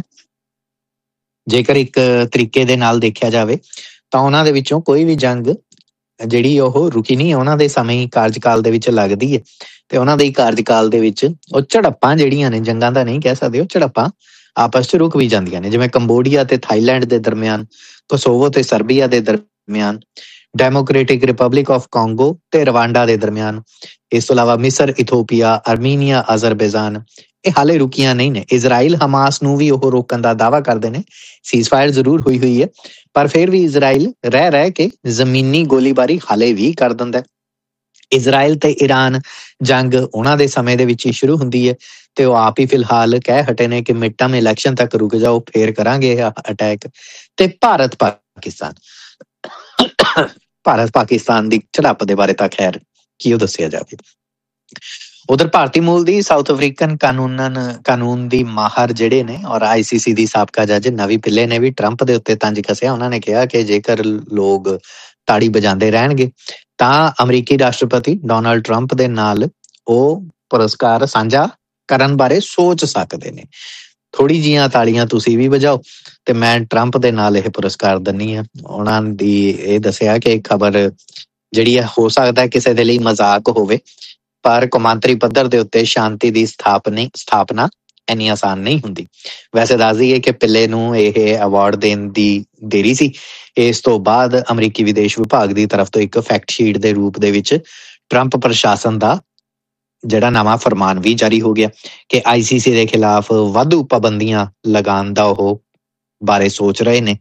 ਜੇਕਰ ਇੱਕ ਤਰੀਕੇ ਦੇ ਨਾਲ ਦੇਖਿਆ ਜਾਵੇ ਤਾਂ ਉਹਨਾਂ ਦੇ ਵਿੱਚੋਂ ਕੋਈ ਵੀ ਜੰਗ ਜਿਹੜੀ ਉਹ ਰੁਕੀ ਨਹੀਂ, ਉਹਨਾਂ ਦੇ ਸਮੇਂ ਹੀ ਕਾਰਜਕਾਲ ਦੇ ਵਿੱਚ ਲੱਗਦੀ ਹੈ ਤੇ ਉਹਨਾਂ ਦੇ ਹੀ ਕਾਰਜਕਾਲ ਦੇ ਵਿੱਚ ਉਹ ਝੜਪਾਂ ਜਿਹੜੀਆਂ ਨੇ, ਜੰਗਾਂ ਦਾ ਨਹੀਂ ਕਹਿ ਸਕਦੇ, ਉਹ ਝੜਪਾਂ ਆਪਸ 'ਚ ਰੁਕ ਵੀ ਜਾਂਦੀਆਂ ਨੇ, ਜਿਵੇਂ ਕੰਬੋਡੀਆ ਤੇ ਥਾਈਲੈਂਡ ਦੇ ਦਰਮਿਆਨ, ਕੋਸੋਵੋ ਤੇ ਸਰਬੀਆ ਦੇ ਦਰਮਿਆਨ, ਡੈਮੋਕ੍ਰੈਟਿਕ ਰਿਪਬਲਿਕ ਆਫ ਕਾਂਗੋ ਤੇ ਰਵਾਂਡਾ ਦੇ ਦਰਮਿਆਨ। ਇਸ ਤੋਂ ਇਲਾਵਾ ਮਿਸਰ, ਇਥੋਪੀਆ, ਅਰਮੀਨੀਆ, ਅਜ਼ਰਬੈਜਾਨ ਇਹ ਹਾਲੇ ਰੁਕੀਆਂ ਨਹੀਂ ਨੇ। ਇਜ਼ਰਾਈਲ ਹਮਾਸ ਨੂੰ ਵੀ ਉਹ ਰੋਕਣ ਦਾ ਦਾਅਵਾ ਕਰਦੇ ਨੇ। ਸੀਜ਼ਫਾਇਰ ਜ਼ਰੂਰ ਹੋਈ ਹੋਈ ਹੈ ਪਰ ਫਿਰ ਵੀ ਇਜ਼ਰਾਈਲ ਰਹਿ ਰਹਿ ਕੇ ਜ਼ਮੀਨੀ ਗੋਲੀਬਾਰੀ ਹਾਲੇ ਵੀ ਕਰ ਦਿੰਦਾ। ਇਜ਼ਰਾਈਲ ਤੇ ਈਰਾਨ ਜੰਗ ਉਹਨਾਂ ਦੇ ਸਮੇਂ ਦੇ ਵਿੱਚ ਹੀ ਸ਼ੁਰੂ ਹੁੰਦੀ ਹੈ ਤੇ ਉਹ ਆਪ ਹੀ ਫਿਲਹਾਲ ਕਹਿ ਹਟੇ ਨੇ ਕਿ ਮਿਡ ਟਰਮ ਇਲੈਕਸ਼ਨ ਤੱਕ ਰੁਕ ਜਾਓ, ਫੇਰ ਕਰਾਂਗੇ ਇਹ ਅਟੈਕ। ਤੇ ਭਾਰਤ ਪਾਕਿਸਤਾਨ ਭਾਰਤ ਪਾਕਿਸਤਾਨ ਦੀ ਝੜਪ ਦੇ ਬਾਰੇ ਤਾਂ ਖੈਰ ਕੀ ਉਹ ਦੱਸਿਆ ਜਾਵੇ। ਉਧਰ ਭਾਰਤੀ ਮੂਲ ਦੀ ਸਾਊਥ ਅਫਰੀਕਨ ਕਾਨੂੰਨ ਕਾਨੂੰਨ ਦੀ ਮਾਹਰ ਜਿਹੜੇ ਨੇ ਔਰ ਆਈ ਸੀ ਸੀ ਦੀ ਸਾਬਕਾ ਜੱਜ ਨਵੀਂ ਪਿੱਲੇ ਨੇ ਵੀ ਟਰੰਪ ਦੇ ਉੱਤੇ ਤੰਜ ਕੱਸਿਆ। ਉਹਨਾਂ ਨੇ ਕਿਹਾ ਕਿ ਜੇਕਰ ਲੋਕ ਤਾੜੀ ਵਜਾਉਂਦੇ ਰਹਿਣਗੇ ਤਾਂ ਅਮਰੀਕੀ ਰਾਸ਼ਟਰਪਤੀ ਡੋਨਾਲਡ ਟਰੰਪ ਦੇ ਨਾਲ ਉਹ ਪੁਰਸਕਾਰ ਸਾਂਝਾ ਕਰਨ ਬਾਰੇ ਸੋਚ ਸਕਦੇ ਨੇ। ਥੋੜੀ ਜੀਆਂ ਤਾਲੀਆਂ ਤੁਸੀਂ ਵੀ ਵਜਾਓ ਤੇ ਮੈਂ ਟਰੰਪ ਦੇ ਨਾਲ ਇਹ ਪੁਰਸਕਾਰ ਦਿੰਨੀ ਆ। ਉਹਨਾਂ ਦੀ ਇਹ ਦੱਸਿਆ ਕਿ ਖਬਰ ਜਿਹੜੀ ਹੈ ਹੋ ਸਕਦਾ ਕਿਸੇ ਦੇ ਲਈ ਮਜ਼ਾਕ ਹੋਵੇ ਪਰ ਕੌਮਾਂਤਰੀ ਪੱਧਰ ਦੇ ਉੱਤੇ ਸ਼ਾਂਤੀ ਦੀ ਸਥਾਪਨਾ ਸਥਾਪਨਾ ਇੰਨੀ ਆਸਾਨ ਨਹੀਂ ਹੁੰਦੀ। ਵੈਸੇ ਦੱਸ ਦਈਏ ਕਿ ਪਿੱਲੇ ਨੂੰ ਇਹ ਅਵਾਰਡ ਦੇਣ ਦੀ ਦੇਰੀ ਸੀ। ਇਸ ਤੋਂ ਬਾਅਦ ਅਮਰੀਕੀ ਵਿਦੇਸ਼ ਵਿਭਾਗ ਦੀ ਤਰਫ ਤੋਂ ਇੱਕ ਫੈਕਟ ਸ਼ੀਟ ਦੇ ਰੂਪ ਦੇ ਵਿੱਚ ਟਰੰਪ ਪ੍ਰਸ਼ਾਸਨ ਦਾ ਜਿਹੜਾ ਨਵਾਂ ਫਰਮਾਨ ਵੀ ਜਾਰੀ ਹੋ ਗਿਆ ਕਿ ਆਈ ਸੀ ਸੀ ਦੇ ਖਿਲਾਫ ਵਾਧੂ ਪਾਬੰਦੀਆਂ ਲਗਾਉਣ ਦਾ ਉਹ ਬਾਰੇ ਸੋਚ ਰਹੇ ਨੇ।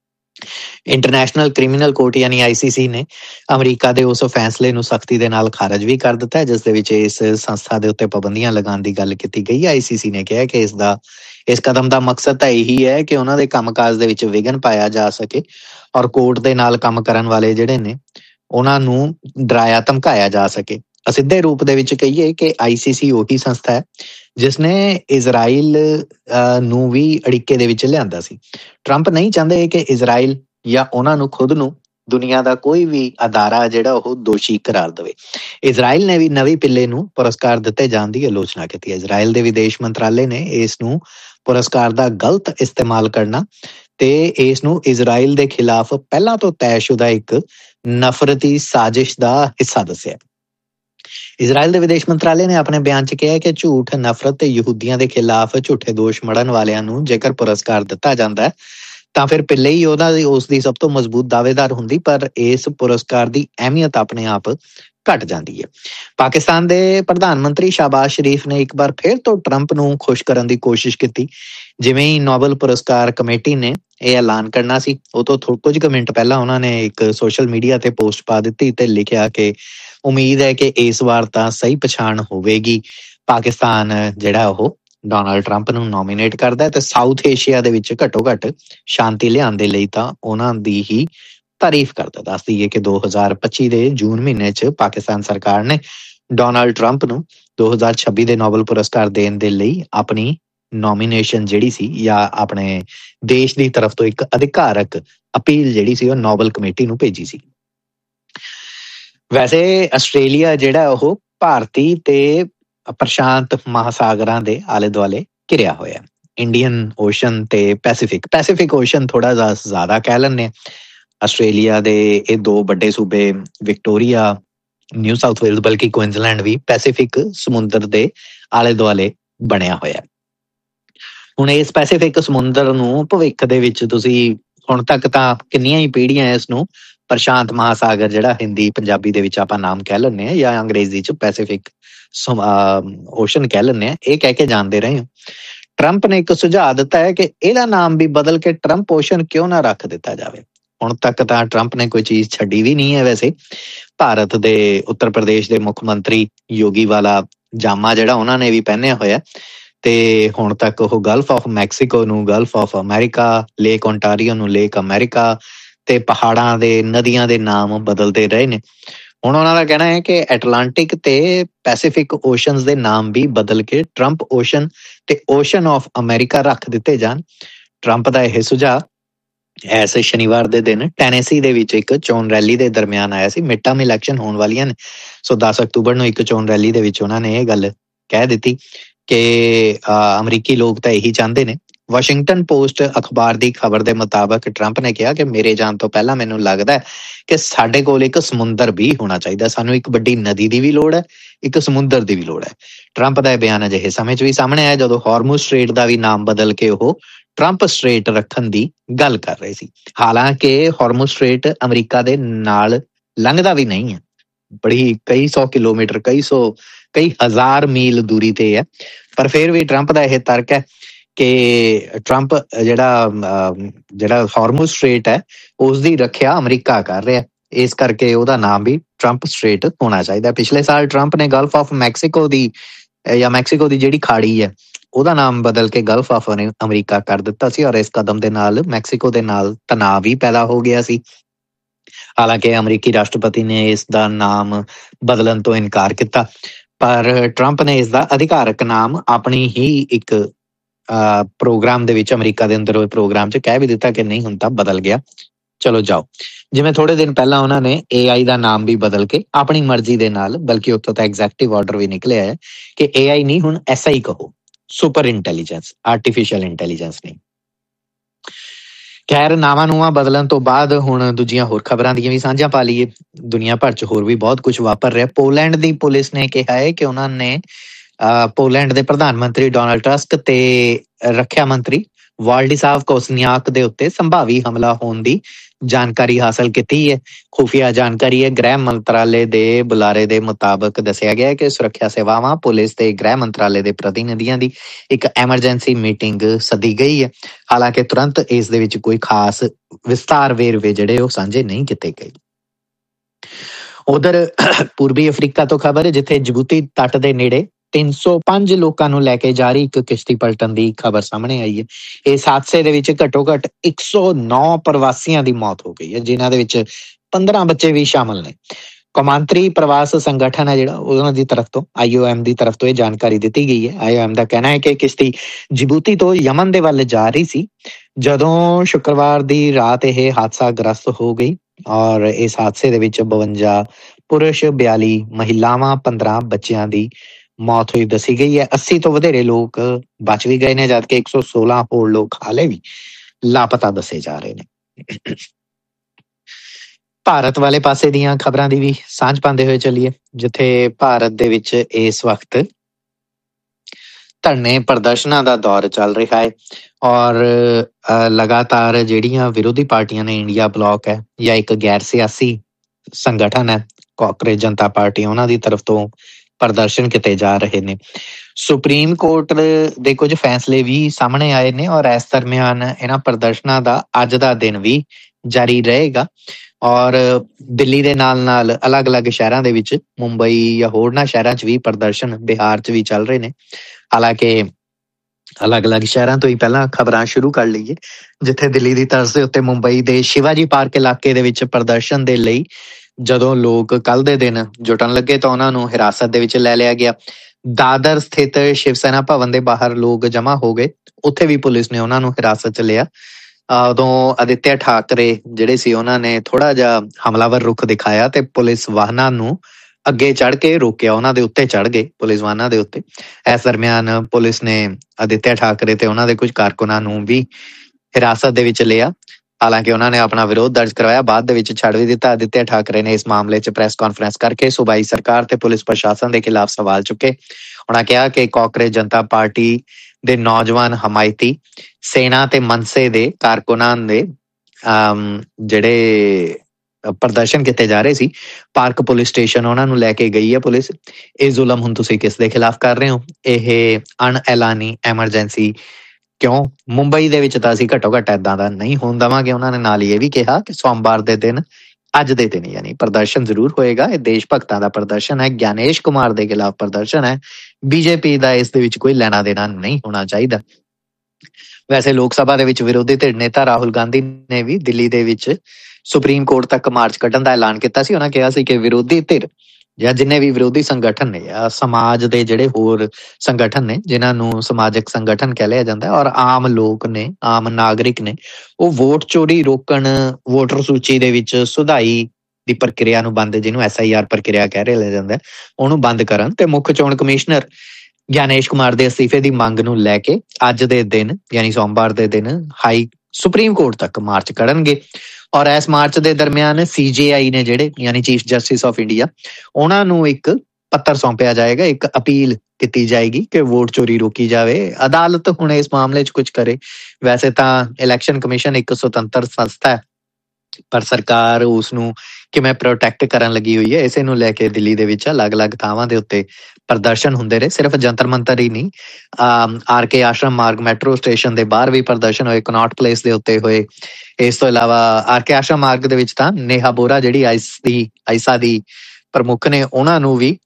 ਇੰਟਰਨੈਸ਼ਨਲ ਕ੍ਰਿਮੀਨਲ ਕੋਰਟ ਯਾਨੀ ਆਈ ਸੀ ਸੀ ਨੇ ਅਮਰੀਕਾ ਦੇ ਉਸ ਫੈਸਲੇ ਨੂੰ ਸਖਤੀ ਦੇ ਨਾਲ ਖਾਰਜ ਵੀ ਕਰ ਦਿੱਤਾ ਹੈ ਜਿਸ ਦੇ ਵਿੱਚ ਇਸ ਸੰਸਥਾ ਦੇ ਉੱਤੇ ਪਾਬੰਦੀਆਂ ਲਗਾਉਣ ਦੀ ਗੱਲ ਕੀਤੀ ਗਈ ਹੈ। ਆਈ ਸੀ ਸੀ ਨੇ ਕਿਹਾ ਕਿ ਇਸ ਦਾ ਇਸ ਕਦਮ ਦਾ ਮਕਸਦ ਤਾਂ ਇਹੀ ਹੈ ਕਿ ਉਹਨਾਂ ਦੇ ਕੰਮਕਾਜ ਦੇ ਵਿੱਚ ਵਿਘਨ ਪਾਇਆ ਜਾ ਸਕੇ ਔਰ ਕੋਰਟ ਦੇ ਨਾਲ ਕੰਮ ਕਰਨ ਵਾਲੇ ਜਿਹੜੇ ਨੇ ਉਹਨਾਂ ਨੂੰ ਡਰਾਇਆ ਧਮਕਾਇਆ ਜਾ ਸਕੇ। ਅਸਿੱਧੇ ਰੂਪ ਦੇ ਵਿੱਚ ਕਹੀਏ ਕਿ ਆਈ ਸੀ ਸੀ ਉਹੀ ਸੰਸਥਾ ਹੈ ਜਿਸ ਨੇ ਇਜ਼ਰਾਈਲ ਨੂੰ ਵੀ ਅੜਿੱਕੇ ਦੇ ਵਿੱਚ ਲਿਆਂਦਾ ਸੀ। ਟਰੰਪ ਨਹੀਂ ਚਾਹੁੰਦੇ ਕਿ ਇਜ਼ਰਾਈਲ ਜਾਂ ਉਹਨਾਂ ਨੂੰ ਖੁਦ ਨੂੰ ਦੁਨੀਆ ਦਾ ਕੋਈ ਵੀ ਅਦਾਰਾ ਜਿਹੜਾ ਉਹ ਦੋਸ਼ੀ ਕਰਾਰ ਦੇਵੇ। ਇਜ਼ਰਾਈਲ ਨੇ ਵੀ ਨਵੀਂ ਪਿੱਲੇ ਨੂੰ ਪੁਰਸਕਾਰ ਦਿੱਤੇ ਜਾਣ ਦੀ ਆਲੋਚਨਾ ਕੀਤੀ ਹੈ। ਇਜ਼ਰਾਈਲ ਦੇ ਵਿਦੇਸ਼ ਮੰਤਰਾਲੇ ਨੇ ਇਸ ਨੂੰ ਪੁਰਸਕਾਰ ਦਾ ਗਲਤ ਇਸਤੇਮਾਲ ਕਰਨਾ ਤੇ ਇਸ ਨੂੰ ਇਜ਼ਰਾਈਲ ਦੇ ਖਿਲਾਫ ਪਹਿਲਾਂ ਤੋਂ ਤੈਅਸ਼ੁਦਾ ਇੱਕ ਨਫ਼ਰਤੀ ਸਾਜ਼ਿਸ਼ ਦਾ ਹਿੱਸਾ ਦੱਸਿਆ। ਇਜ਼ਰਾਈਲ ਦੇ ਵਿਦੇਸ਼ ਮੰਤਰਾਲੇ ਨੇ ਆਪਣੇ ਬਿਆਨ 'ਚ ਕਿਹਾ ਕਿ ਝੂਠ, ਨਫ਼ਰਤ ਤੇ ਯਹੂਦੀਆਂ ਦੇ ਖਿਲਾਫ ਝੂਠੇ ਦੋਸ਼ ਮੜਨ ਵਾਲਿਆਂ ਨੂੰ ਜੇਕਰ ਪੁਰਸਕਾਰ ਦਿੱਤਾ ਜਾਂਦਾ ਤਾਂ ਫਿਰ ਪਿੱਲੇ ਹੀ ਉਹਦਾ ਉਸ ਦੀ ਸਭ ਤੋਂ ਮਜ਼ਬੂਤ ਦਾਅਵੇਦਾਰ ਹੁੰਦੀ, ਪਰ ਇਸ ਪੁਰਸਕਾਰ ਦੀ ਅਹਿਮੀਅਤ ਆਪਣੇ ਆਪ ਘਟ ਜਾਂਦੀ ਹੈ। ਪਾਕਿਸਤਾਨ ਦੇ ਪ੍ਰਧਾਨ ਮੰਤਰੀ ਸ਼ਾਹਬਾਜ਼ ਸ਼ਰੀਫ ਨੇ ਇੱਕ ਵਾਰ ਫਿਰ ਤੋਂ ਟਰੰਪ ਨੂੰ ਖੁਸ਼ ਕਰਨ ਦੀ ਕੋਸ਼ਿਸ਼ ਕੀਤੀ। ਜਿਵੇਂ ਹੀ ਨੋਬਲ ਪੁਰਸਕਾਰ ਕਮੇਟੀ ਨੇ ਇਹ ਐਲਾਨ ਕਰਨਾ ਸੀ ਉਹ ਤੋਂ ਕੁਝ ਕੁ ਮਿੰਟ ਪਹਿਲਾਂ ਉਹਨਾਂ ਨੇ ਇੱਕ ਸੋਸ਼ਲ ਮੀਡੀਆ ਤੇ ਪੋਸਟ ਪਾ ਦਿੱਤੀ ਤੇ ਲਿਖਿਆ ਕਿ ਉਮੀਦ ਹੈ ਕਿ ਇਸ ਵਾਰ ਤਾਂ ਸਹੀ ਪਛਾਣ ਹੋਵੇਗੀ। ਪਾਕਿਸਤਾਨ ਜਿਹੜਾ ਉਹ ਡੋਨਾਲਡ ਟਰੰਪ ਨੂੰ ਨੋਮੀਨੇਟ ਕਰਦਾ ਤੇ ਸਾਊਥ ਏਸ਼ੀਆ ਦੇ ਵਿੱਚ ਘੱਟੋ ਘੱਟ ਸ਼ਾਂਤੀ ਲਿਆਉਣ ਦੇ ਲਈ ਤਾਂ ਉਹਨਾਂ ਦੀ ਹੀ ਤਾਰੀਫ ਕਰਦਾ। ਦੱਸ ਦਈਏ ਕਿ ਦੋ ਹਜ਼ਾਰ ਪੱਚੀ ਦੇ ਜੂਨ ਮਹੀਨੇ 'ਚ ਪਾਕਿਸਤਾਨ ਸਰਕਾਰ ਨੇ ਡੋਨਾਲਡ ਟਰੰਪ ਨੂੰ ਦੋ ਹਜ਼ਾਰ ਛੱਬੀ ਦੇ ਨੋਬਲ ਪੁਰਸਕਾਰ ਦੇਣ ਦੇ ਲਈ ਆਪਣੀ ਨੋਮੀਨੇਸ਼ਨ ਜਿਹੜੀ ਸੀ ਜਾਂ ਆਪਣੇ ਦੇਸ਼ ਦੀ ਤਰਫ ਤੋਂ ਇੱਕ ਅਧਿਕਾਰਕ ਅਪੀਲ ਜਿਹੜੀ ਸੀ ਉਹ ਨੋਬਲ ਕਮੇਟੀ ਨੂੰ ਭੇਜੀ ਸੀ। ਵੈਸੇ ਆਸਟ੍ਰੇਲੀਆ ਜਿਹੜਾ ਉਹ ਭਾਰਤੀ ਤੇ ਪ੍ਰਸ਼ਾਂਤ ਮਹਾਸਾਗਰਾਂ ਦੇ ਆਲੇ ਦੁਆਲੇ ਘਿਰਿਆ ਹੋਇਆ। ਇੰਡੀਅਨ ਓਸ਼ਨ ਤੇ ਪੈਸੀਫਿਕ ਪੈਸੀਫਿਕ ਓਸ਼ਨ ਥੋੜਾ ਜ਼ਿਆਦਾ ਕਹਿ ਲੈਂਦੇ। ਆਸਟ੍ਰੇਲੀਆ ਦੇ ਇਹ ਦੋ ਵੱਡੇ ਸੂਬੇ ਵਿਕਟੋਰੀਆ, ਨਿਊ ਸਾਊਥ ਵੇਲਜ਼ ਬਲਕਿ ਕੁਇਨਜ਼ਲੈਂਡ ਵੀ ਪੈਸੀਫਿਕ ਸਮੁੰਦਰ ਦੇ ਆਲੇ ਦੁਆਲੇ ਬਣਿਆ ਹੋਇਆ। ਹੁਣ ਇਸ ਪੈਸੀਫਿਕ ਸਮੁੰਦਰ ਨੂੰ ਭਵਿੱਖ ਦੇ ਵਿੱਚ ਤੁਸੀਂ ਹੁਣ ਤੱਕ ਤਾਂ ਕਿੰਨੀਆਂ ਹੀ ਪੀੜ੍ਹੀਆਂ ਇਸ ਨੂੰ ਪ੍ਰਸ਼ਾਂਤ ਮਹਾਸਾਗਰ ਜਿਹੜਾ ਹਿੰਦੀ ਪੰਜਾਬੀ ਦੇ ਵਿੱਚ ਆਪਾਂ ਨਾਮ ਕਹਿ ਲੈਂਦੇ ਹਾਂ ਜਾਂ ਅੰਗਰੇਜ਼ੀ 'ਚ ਪੈਸੀਫਿਕ ਓਸ਼ਨ ਕਹਿ ਲੈਂਦੇ ਹਾਂ, ਇਹ ਕਹਿ ਕੇ ਜਾਣਦੇ ਰਹੇ ਹੋ। ਟਰੰਪ ਨੇ ਇੱਕ ਸੁਝਾਅ ਦਿੱਤਾ ਹੈ ਕਿ ਇਹਦਾ ਨਾਮ ਵੀ ਬਦਲ ਕੇ ਟਰੰਪ ਓਸ਼ਨ ਕਿਉਂ ਨਾ ਰੱਖ ਦਿੱਤਾ ਜਾਵੇ। ਹੁਣ ਤੱਕ ਤਾਂ ਟਰੰਪ ਨੇ ਕੋਈ ਚੀਜ਼ ਛੱਡੀ ਵੀ ਨਹੀਂ ਹੈ। ਵੈਸੇ ਭਾਰਤ ਦੇ ਉੱਤਰ ਪ੍ਰਦੇਸ਼ ਦੇ ਮੁੱਖ ਮੰਤਰੀ ਯੋਗੀ ਵਾਲਾ ਜਾਮਾ ਜਿਹੜਾ ਉਹਨਾਂ ਨੇ ਵੀ ਪਹਿਨਿਆ ਹੋਇਆ ਤੇ ਹੁਣ ਤੱਕ ਉਹ ਗਲਫ ਆਫ ਮੈਕਸੀਕੋ ਨੂੰ Gulf of America, lake Ontario ਨੂੰ ਲੇਕ ਅਮਰੀਕਾ ਤੇ ਪਹਾੜਾਂ ਦੇ ਨਦੀਆਂ ਦੇ ਨਾਮ ਬਦਲਦੇ ਰਹੇ ਨੇ। ਹੁਣ ਉਹਨਾਂ ਦਾ ਕਹਿਣਾ ਹੈ ਕਿ ਐਟਲਾਂਟਿਕ ਤੇ ਪੈਸੀਫਿਕ ਓਸ਼ਨਸ ਦੇ ਨਾਮ ਵੀ ਬਦਲ ਕੇ ਟਰੰਪ ਓਸ਼ਨ ਤੇ ਓਸ਼ਨ ਆਫ ਅਮਰੀਕਾ ਰੱਖ ਦਿੱਤੇ ਜਾਣ। ਟਰੰਪ ਦਾ ਇਹ ਸੁਝਾਅ ਐਸ ਸ਼ਨੀਵਾਰ ਦੇ ਦਿਨ ਟੈਨੇਸੀ ਦੇ ਵਿੱਚ ਇੱਕ ਚੋਣ ਰੈਲੀ ਦੇ ਦਰਮਿਆਨ ਆਇਆ ਸੀ। ਮਿਡ ਟਰਮ ਇਲੈਕਸ਼ਨ ਹੋਣ ਵਾਲੀਆਂ ਨੇ, ਸੋ ਦਸ ਅਕਤੂਬਰ ਨੂੰ ਇੱਕ ਚੋਣ ਰੈਲੀ ਦੇ ਵਿੱਚ ਉਹਨਾਂ ਨੇ ਇਹ ਗੱਲ ਕਹਿ ਦਿੱਤੀ ਕਿ ਅਮਰੀਕੀ ਲੋਕ ਤਾਂ ਇਹੀ ਚਾਹੁੰਦੇ ਨੇ। ਵਾਸ਼ਿੰਗਟਨ ਪੋਸਟ ਅਖਬਾਰ ਦੀ ਖਬਰ ਦੇ ਮੁਤਾਬਕ ਟਰੰਪ ਨੇ ਕਿਹਾ ਕਿ ਮੇਰੇ ਜਾਣ ਤੋਂ ਪਹਿਲਾਂ ਮੈਨੂੰ ਲੱਗਦਾ ਕਿ ਸਾਡੇ ਕੋਲ ਇੱਕ ਸਮੁੰਦਰ ਵੀ ਹੋਣਾ ਚਾਹੀਦਾ। ਸਾਨੂੰ ਇੱਕ ਵੱਡੀ ਨਦੀ ਦੀ ਵੀ ਲੋੜ ਹੈ, ਇੱਕ ਸਮੁੰਦਰ ਦੀ ਵੀ ਲੋੜ ਹੈ। ਟਰੰਪ ਦਾ ਇਹ ਬਿਆਨ ਅਜਿਹੇ ਸਮੇਂ 'ਚ ਵੀ ਸਾਹਮਣੇ ਆਇਆ ਜਦੋਂ ਹਾਰਮੁਜ਼ ਸਟ੍ਰੇਟ ਦਾ ਵੀ ਨਾਮ ਬਦਲ ਕੇ ਉਹ ਟਰੰਪ ਸਟ੍ਰੇਟ ਰੱਖਣ ਦੀ ਗੱਲ ਕਰ ਰਹੇ ਸੀ। ਹਾਲਾਂਕਿ ਹਾਰਮੁਜ਼ ਸਟ੍ਰੇਟ ਅਮਰੀਕਾ ਦੇ ਨਾਲ ਲੰਘਦਾ ਵੀ ਨਹੀਂ ਹੈ, ਬੜੀ ਕਈ ਸੌ ਕਿਲੋਮੀਟਰ ਕਈ ਸੌ ਕਈ ਹਜ਼ਾਰ ਮੀਲ ਦੂਰੀ ਤੇ ਹੈ। ਪਰ ਫਿਰ ਵੀ ਟਰੰਪ ਦਾ ਇਹ ਤਰਕ ਹੈ ਕਿ ਟਰੰਪ ਜਿਹੜਾ ਜਿਹੜਾ ਹਾਰਮੁਜ਼ ਸਟ੍ਰੇਟ ਹੈ ਉਸ ਦੀ ਰੱਖਿਆ ਅਮਰੀਕਾ ਕਰ ਰਿਹਾ, ਇਸ ਕਰਕੇ ਉਹਦਾ ਨਾਮ ਵੀ ਟਰੰਪ ਸਟ੍ਰੇਟ ਹੋਣਾ ਚਾਹੀਦਾ। ਪਿਛਲੇ ਸਾਲ ਟਰੰਪ ਨੇ ਗਲਫ ਆਫ ਮੈਕਸੀਕੋ ਦੀ ਜਾਂ ਮੈਕਸੀਕੋ ਦੀ ਜਿਹੜੀ ਖਾੜੀ ਹੈ ਉਹਦਾ ਨਾਮ ਬਦਲ ਕੇ ਗਲਫ ਆਫ ਅਮਰੀਕਾ ਕਰ ਦਿੱਤਾ ਸੀ ਔਰ ਇਸ ਕਦਮ ਦੇ ਨਾਲ ਮੈਕਸੀਕੋ ਦੇ ਨਾਲ ਤਣਾਅ ਵੀ ਪੈਦਾ ਹੋ ਗਿਆ ਸੀ। ਹਾਲਾਂਕਿ ਅਮਰੀਕੀ ਰਾਸ਼ਟਰਪਤੀ ਨੇ ਇਸ ਦਾ ਨਾਮ ਬਦਲਣ ਤੋਂ ਇਨਕਾਰ ਕੀਤਾ, ਪਰ ਟਰੰਪ ਨੇ ਇਸ ਦਾ ਅਧਿਕਾਰਕ ਨਾਮ ਆਪਣੀ ਹੀ ਇੱਕ ਪ੍ਰੋਗਰਾਮ ਦੇ ਵਿੱਚ ਅਮਰੀਕਾ ਦੇ ਅੰਦਰ ਹੋਏ ਪ੍ਰੋਗਰਾਮ 'ਚ ਕਹਿ ਵੀ ਦਿੱਤਾ ਕਿ ਨਹੀਂ ਹੁਣ ਤਾਂ ਬਦਲ ਗਿਆ, ਚਲੋ ਜਾਓ। ਜਿਵੇਂ ਥੋੜੇ ਦਿਨ ਪਹਿਲਾਂ ਉਹਨਾਂ ਨੇ ਏ ਆਈ ਦਾ ਨਾਮ ਵੀ ਬਦਲ ਕੇ ਆਪਣੀ ਮਰਜ਼ੀ ਦੇ ਨਾਲ, ਬਲਕਿ ਉੱਥੋਂ ਤਾਂ ਐਗਜ਼ੈਕਟਿਵ ਆਰਡਰ ਵੀ ਨਿਕਲਿਆ ਹੈ ਕਿ ਏ ਆਈ ਨਹੀਂ ਹੁਣ ਐਸ ਆਈ ਕਹੋ, ਸੁਪਰ ਇੰਟੈਲੀਜੈਂਸ, ਆਰਟੀਫਿਸ਼ੀਅਲ ਇੰਟੈਲੀਜੈਂਸ ਨਹੀਂ। ਖੈਰ ਨਾਵਾਂ ਨੂੰਵਾਂ ਬਦਲਣ ਤੋਂ ਬਾਅਦ ਹੁਣ ਦੂਜੀਆਂ ਹੋਰ ਖਬਰਾਂ ਦੀਆਂ ਵੀ ਸਾਂਝਾਂ ਪਾ ਲਈਏ। ਦੁਨੀਆ ਭਰ 'ਚ ਹੋਰ ਵੀ ਬਹੁਤ ਕੁਝ ਵਾਪਰ ਰਿਹਾ। ਪੋਲੈਂਡ ਦੀ ਪੁਲਿਸ ਨੇ ਕਿਹਾ ਹੈ ਕਿ ਉਹਨਾਂ ਨੇ ਅਹ ਪੋਲੈਂਡ ਦੇ ਪ੍ਰਧਾਨ ਮੰਤਰੀ ਡੋਨਾਲਡ ਟਰਸਕ ਤੇ ਰੱਖਿਆ ਮੰਤਰੀ ਵਾਲਡੀਸਾਵ ਕੋਸਨਿਆਕ ਦੇ ਉੱਤੇ ਸੰਭਾਵੀ ਹਮਲਾ ਹੋਣ ਦੀ ਜਾਣਕਾਰੀ ਹਾਸਲ ਕੀਤੀ ਹੈ। ਖੁਫੀਆ ਜਾਣਕਾਰੀ ਹੈ। ਗ੍ਰਹਿ ਮੰਤਰਾਲੇ ਦੇ ਬੁਲਾਰੇ ਦੇ ਮੁਤਾਬਕ ਦੱਸਿਆ ਗਿਆ ਕਿ ਸੁਰੱਖਿਆ ਸੇਵਾਵਾਂ, ਪੁਲਿਸ ਤੇ ਗ੍ਰਹਿ ਮੰਤਰਾਲੇ ਦੇ ਪ੍ਰਤੀਨਿਧੀਆਂ ਦੀ ਇੱਕ ਐਮਰਜੈਂਸੀ ਮੀਟਿੰਗ ਸੱਦੀ ਗਈ ਹੈ। ਹਾਲਾਂਕਿ ਤੁਰੰਤ ਇਸ ਦੇ ਵਿੱਚ ਕੋਈ ਖਾਸ ਵਿਸਤਾਰ ਵੇਰਵੇ ਜਿਹੜੇ ਉਹ ਸਾਂਝੇ ਨਹੀਂ ਕੀਤੇ ਗਏ। ਉਧਰ ਪੂਰਬੀ ਅਫਰੀਕਾ ਤੋਂ ਖਬਰ, ਜਿੱਥੇ ਜਬੂਤੀ ਤੱਟ ਦੇ ਨੇੜੇ ਤਿੰਨ ਸੌ ਪੰਜ ਲੋਕਾਂ ਨੂੰ ਲੈ ਕੇ ਜਾਰੀ ਇੱਕ ਕਿਸ਼ਤੀ ਪਲਟਣ ਦੀ ਖਬਰ ਸਾਹਮਣੇ ਆਈ ਹੈ। ਇਸ ਹਾਦਸੇ ਦੇ ਵਿੱਚ ਘੱਟੋ ਘੱਟ ਇੱਕ ਸੌ ਨੌ ਪ੍ਰਵਾਸੀਆਂ ਦੀ ਮੌਤ ਹੋ ਗਈ ਹੈ, ਜਿਨ੍ਹਾਂ ਦੇ ਵਿੱਚ ਪੰਦਰਾਂ ਬੱਚੇ ਵੀ ਸ਼ਾਮਲ ਨੇ। ਕੌਮਾਂਤਰੀ ਪ੍ਰਵਾਸ ਸੰਗਠਨ ਹੈ ਜਿਹੜਾ, ਉਹਨਾਂ ਦੀ ਤਰਫ ਤੋਂ ਆਈ ਓ ਐਮ ਦੀ ਤਰਫ ਤੋਂ ਇਹ ਜਾਣਕਾਰੀ ਦਿੱਤੀ ਗਈ ਹੈ। ਆਈ ਓ ਐਮ ਦਾ ਕਹਿਣਾ ਹੈ ਕਿ ਕਿਸ਼ਤੀ ਜਬੂਤੀ ਤੋਂ ਯਮਨ ਦੇ ਵੱਲ ਜਾ ਰਹੀ ਸੀ ਜਦੋਂ ਸ਼ੁੱਕਰਵਾਰ ਦੀ ਰਾਤ ਇਹ ਹਾਦਸਾ ਗ੍ਰਸਤ ਹੋ ਗਈ ਔਰ ਇਸ ਹਾਦਸੇ ਦੇ ਵਿੱਚ ਬਵੰਜਾ ਪੁਰਸ਼, ਬਿਆਲੀ ਮਹਿਲਾਵਾਂ, ਪੰਦਰਾਂ ਬੱਚਿਆਂ ਦੀ ਮੌਤ ਹੋਈ ਦੱਸੀ ਗਈ ਹੈ। ਅੱਸੀ ਤੋਂ ਵਧੇਰੇ ਲੋਕ ਬਚ ਵੀ ਗਏ ਨੇ, ਜਦਕਿ ਇੱਕ ਸੌ ਸੋਲਾਂ ਹੋਰ ਲੋਕ ਹਾਲੇ ਵੀ ਲਾਪਤਾ ਦੱਸੇ ਜਾ ਰਹੇ ਨੇ। ਭਾਰਤ ਵਾਲੇ ਪਾਸੇ ਦੀਆਂ ਖਬਰਾਂ ਦੀ ਵੀ ਸਾਂਝ ਪਾਉਂਦੇ ਹੋਏ ਚੱਲੀਏ, ਜਿੱਥੇ ਭਾਰਤ ਦੇ ਵਿੱਚ ਇਸ ਵਕਤ ਧਰਨੇ ਪ੍ਰਦਰਸ਼ਨਾਂ ਦਾ ਦੌਰ ਚੱਲ ਰਿਹਾ ਹੈ ਔਰ ਲਗਾਤਾਰ ਜਿਹੜੀਆਂ ਵਿਰੋਧੀ ਪਾਰਟੀਆਂ ਨੇ, ਇੰਡੀਆ ਬਲਾਕ ਹੈ ਜਾਂ ਇੱਕ ਗੈਰ ਸਿਆਸੀ ਸੰਗਠਨ ਹੈ ਕਾਂਗਰਸ ਜਨਤਾ ਪਾਰਟੀ, ਉਹਨਾਂ ਦੀ ਤਰਫ ਤੋਂ ਪ੍ਰਦਰਸ਼ਨ ਕੀਤੇ ਜਾ ਰਹੇ ਨੇ। ਸੁਪਰੀਮ ਕੋਰਟ ਦੇ ਕੁਝ ਫੈਸਲੇ ਵੀ ਸਾਹਮਣੇ ਆਏ ਨੇ ਔਰ ਇਸ ਦਰਮਿਆਨ ਇਹਨਾਂ ਪ੍ਰਦਰਸ਼ਨਾਂ ਦਾ ਅੱਜ ਦਾ ਦਿਨ ਵੀ ਜਾਰੀ ਰਹੇਗਾ ਔਰ ਦਿੱਲੀ ਦੇ ਨਾਲ ਨਾਲ ਅਲੱਗ-ਅਲੱਗ ਸ਼ਹਿਰਾਂ ਦੇ ਵਿੱਚ, ਮੁੰਬਈ ਜਾਂ ਹੋਰਨਾਂ ਸ਼ਹਿਰਾਂ 'ਚ ਵੀ ਪ੍ਰਦਰਸ਼ਨ, ਬਿਹਾਰ 'ਚ ਵੀ ਚੱਲ ਰਹੇ ਨੇ। ਹਾਲਾਂਕਿ ਅਲੱਗ-ਅਲੱਗ ਸ਼ਹਿਰਾਂ ਤੋਂ ਹੀ ਪਹਿਲਾਂ ਖਬਰਾਂ ਸ਼ੁਰੂ ਕਰ ਲਈਏ, ਜਿੱਥੇ ਦਿੱਲੀ ਦੀ ਤਰਜ਼ ਦੇ ਉੱਤੇ ਮੁੰਬਈ ਦੇ ਸ਼ਿਵਾਜੀ ਪਾਰਕ ਇਲਾਕੇ ਦੇ ਵਿੱਚ ਪ੍ਰਦਰਸ਼ਨ ਦੇ ਲਈ ਜਦੋਂ ਲੋਕ ਕੱਲ੍ਹ ਦੇ ਦਿਨ ਜੁਟਣ ਲੱਗੇ ਤਾਂ ਉਹਨਾਂ ਨੂੰ ਹਿਰਾਸਤ ਦੇ ਵਿੱਚ ਲੈ ਲਿਆ ਗਿਆ। ਦਾਦਰ ਸਥਿਤ ਸ਼ਿਵ ਸੈਨਾ ਭਵਨ ਦੇ ਬਾਹਰ ਲੋਕ ਜਮ੍ਹਾਂ ਹੋ ਗਏ, ਉੱਥੇ ਵੀ ਪੁਲਿਸ ਨੇ ਉਹਨਾਂ ਨੂੰ ਹਿਰਾਸਤ 'ਚ ਲਿਆ। ਉਦੋਂ ਆਦਿਤਿਆ ਠਾਕਰੇ ਜਿਹੜੇ ਸੀ, ਉਹਨਾਂ ਨੇ ਥੋੜ੍ਹਾ ਜਿਹਾ ਹਮਲਾਵਰ ਰੁਖ ਦਿਖਾਇਆ ਤੇ ਪੁਲਿਸ ਵਾਹਨਾਂ ਨੂੰ ਅੱਗੇ ਚੜ੍ਹ ਕੇ ਰੋਕਿਆ, ਉਹਨਾਂ ਦੇ ਉੱਤੇ ਚੜ੍ਹ ਗਏ ਪੁਲਿਸ ਵਾਹਨਾਂ ਦੇ ਉੱਤੇ। ਇਸ ਦਰਮਿਆਨ ਪੁਲਿਸ ਨੇ ਆਦਿਤਿਆ ਠਾਕਰੇ ਤੇ ਉਹਨਾਂ ਦੇ ਕੁਝ ਕਾਰਕੁਨਾਂ ਨੂੰ ਵੀ ਹਿਰਾਸਤ ਦੇ ਵਿੱਚ ਲਿਆ। ਹਾਲਾਂਕਿ ਉਹਨਾਂ ਨੇ ਆਪਣਾ ਵਿਰੋਧ ਦਰਜ ਕਰਵਾਇਆ, ਬਾਅਦ ਦੇ ਵਿੱਚ ਛੱਡ ਵੀ ਦਿੱਤਾ। ਆਦਿਤਿਆ ਠਾਕਰੇ ਨੇ ਇਸ ਮਾਮਲੇ 'ਚ ਪ੍ਰੈਸ ਕਾਨਫਰੰਸ ਕਰਕੇ ਸੂਬਾਈ ਸਰਕਾਰ ਤੇ ਪੁਲਿਸ ਪ੍ਰਸ਼ਾਸਨ ਦੇ ਖਿਲਾਫ ਸਵਾਲ ਚੁੱਕੇ। ਉਹਨਾਂ ਕਿਹਾ ਕਿ ਕਾਂਗਰਸ ਜਨਤਾ ਪਾਰਟੀ ਦੇ ਨੌਜਵਾਨ ਹਮਾਇਤੀ ਸੈਨਾ ਤੇ ਮਨਸੇ ਦੇ ਕਾਰਕੁਨਾਂ ਦੇ ਜਿਹੜੇ ਪ੍ਰਦਰਸ਼ਨ ਕੀਤੇ ਜਾ ਰਹੇ ਸੀ, ਪਾਰਕ ਪੁਲਿਸ ਸਟੇਸ਼ਨ ਉਹਨਾਂ ਨੂੰ ਲੈ ਕੇ ਗਈ ਹੈ ਪੁਲਿਸ। ਇਹ ਜ਼ੁਲਮ ਹੁਣ ਤੁਸੀਂ ਕਿਸ ਦੇ ਖਿਲਾਫ ਕਰ ਰਹੇ ਹੋ? ਇਹ ਅਣ ਐਲਾਨੀ ਐਮਰਜੈਂਸੀ ਕਿਉਂ? ਮੁੰਬਈ ਦੇ ਵਿੱਚ ਤਾਂ ਅਸੀਂ ਘੱਟੋ ਘੱਟ ਏਦਾਂ ਦਾ ਨਹੀਂ ਹੋਣ ਦੇਵਾਂਗੇ। ਉਹਨਾਂ ਨੇ ਨਾਲ ਹੀ ਇਹ ਵੀ ਕਿਹਾ ਕਿ ਸੋਮਵਾਰ ਦੇ ਦਿਨ, ਅੱਜ ਦੇ ਦਿਨ ਯਾਨੀ ਪ੍ਰਦਰਸ਼ਨ ਜ਼ਰੂਰ ਹੋਏਗਾ। ਇਹ ਦੇਸ਼ ਭਗਤਾਂ ਦਾ ਪ੍ਰਦਰਸ਼ਨ ਹੈ, ਗਿਆਨੇਸ਼ ਕੁਮਾਰ ਦੇ ਖਿਲਾਫ ਪ੍ਰਦਰਸ਼ਨ ਹੈ। ਬੀਜੇਪੀ ਦਾ ਇਸ ਦੇ ਵਿੱਚ ਕੋਈ ਲੈਣਾ ਦੇਣਾ ਨਹੀਂ ਹੋਣਾ ਚਾਹੀਦਾ। ਵੈਸੇ ਲੋਕ ਸਭਾ ਦੇ ਵਿੱਚ ਵਿਰੋਧੀ ਧਿਰ ਨੇਤਾ ਰਾਹੁਲ ਗਾਂਧੀ ਨੇ ਵੀ ਦਿੱਲੀ ਦੇ ਵਿੱਚ ਸੁਪਰੀਮ ਕੋਰਟ ਤੱਕ ਮਾਰਚ ਕੱਢਣ ਦਾ ਐਲਾਨ ਕੀਤਾ ਸੀ। ਉਹਨਾਂ ਕਿਹਾ ਸੀ ਕਿ ਵਿਰੋਧੀ ਧਿਰ ਜਾਂ ਜਿੰਨੇ ਵੀ ਵਿਰੋਧੀ ਸੰਗਠਨ ਨੇ, ਜਾਂ ਸਮਾਜ ਦੇ ਜਿਹੜੇ ਹੋਰ ਸੰਗਠਨ ਨੇ ਜਿਨ੍ਹਾਂ ਨੂੰ ਸਮਾਜਿਕ ਸੰਗਠਨ ਕਹਿ ਲਿਆ ਜਾਂਦਾ, ਔਰ ਆਮ ਲੋਕ ਨੇ, ਆਮ ਨਾਗਰਿਕ ਨੇ, ਉਹ ਵੋਟ ਚੋਰੀ ਰੋਕਣ, ਵੋਟਰ ਸੂਚੀ ਦੇ ਵਿੱਚ ਸੁਧਾਈ ਦੀ ਪ੍ਰਕਿਰਿਆ ਨੂੰ ਬੰਦ, ਜਿਹਨੂੰ ਐਸ ਆਈ ਆਰ ਪ੍ਰਕਿਰਿਆ ਕਹਿ ਰਿਹਾ ਜਾਂਦਾ, ਉਹਨੂੰ ਬੰਦ ਕਰਨ ਤੇ ਮੁੱਖ ਚੋਣ ਕਮਿਸ਼ਨਰ ਗਿਆਨੇਸ਼ ਕੁਮਾਰ ਦੇ ਅਸਤੀਫੇ ਦੀ ਮੰਗ ਨੂੰ ਲੈ ਕੇ ਅੱਜ ਦੇ ਦਿਨ ਯਾਨੀ ਸੋਮਵਾਰ ਦੇ ਦਿਨ ਹਾਈ ਸੁਪਰੀਮ ਕੋਰਟ ਤੱਕ ਮਾਰਚ ਕਰਨਗੇ। ਔਰ ਇਸ ਮਾਰਚ ਦੇ ਦਰਮਿਆਨ ਸੀ ਜੇ ਆਈ ਨੇ ਜਿਹੜੇ ਯਾਨੀ ਚੀਫ ਜਸਟਿਸ ਆਫ ਇੰਡੀਆ, ਉਹਨਾਂ ਨੂੰ ਇੱਕ ਪੱਤਰ ਸੌਂਪਿਆ ਜਾਏਗਾ, ਇੱਕ ਅਪੀਲ ਕੀਤੀ ਜਾਏਗੀ ਕਿ ਵੋਟ ਚੋਰੀ ਰੋਕੀ ਜਾਵੇ। ਅਦਾਲਤ ਹੁਣ ਇਸ ਮਾਮਲੇ 'ਚ ਕੁਝ ਕਰੇ। ਵੈਸੇ ਤਾਂ ਇਲੈਕਸ਼ਨ ਕਮਿਸ਼ਨ ਇੱਕ ਸੁਤੰਤਰ ਸੰਸਥਾ ਹੈ, ਪਰ ਸਰਕਾਰ ਉਸ ਨੂੰ ਕਿਵੇਂ ਪ੍ਰੋਟੈਕਟ ਕਰਨ ਲੱਗੀ ਹੋਈ ਹੈ, ਇਸੇ ਨੂੰ ਲੈ ਕੇ ਦਿੱਲੀ ਦੇ ਵਿੱਚ ਅਲੱਗ-ਅਲੱਗ ਥਾਵਾਂ ਦੇ ਉੱਤੇ ਪ੍ਰਦਰਸ਼ਨ ਹੁੰਦੇ ਰਹੇ। ਸਿਰਫ ਜੰਤਰ ਮੰਤਰ ਹੀ ਨਹੀਂ, ਆਰ ਕੇ ਆਸ਼ਰਮ ਮਾਰਗ ਮੈਟਰੋ ਸਟੇਸ਼ਨ ਦੇ ਬਾਹਰ ਵੀ ਪ੍ਰਦਰਸ਼ਨ ਹੋਏ, ਕਨੌਟ ਪਲੇਸ ਦੇ ਉੱਤੇ ਹੋਏ। ਇਸ ਤੋਂ ਇਲਾਵਾ ਆਰ ਕੇ ਆਸ਼ਰਮ ਮਾਰਗ ਦੇ ਵਿੱਚ ਤਾਂ ਨੇਹਾ ਬੋਰਾ ਜਿਹੜੀ ਆਈਸ ਦੀ ਆਈਸਾ ਦੀ ਪ੍ਰਮੁੱਖ ਨੇ, ਉਹਨਾਂ ਨੂੰ ਵੀ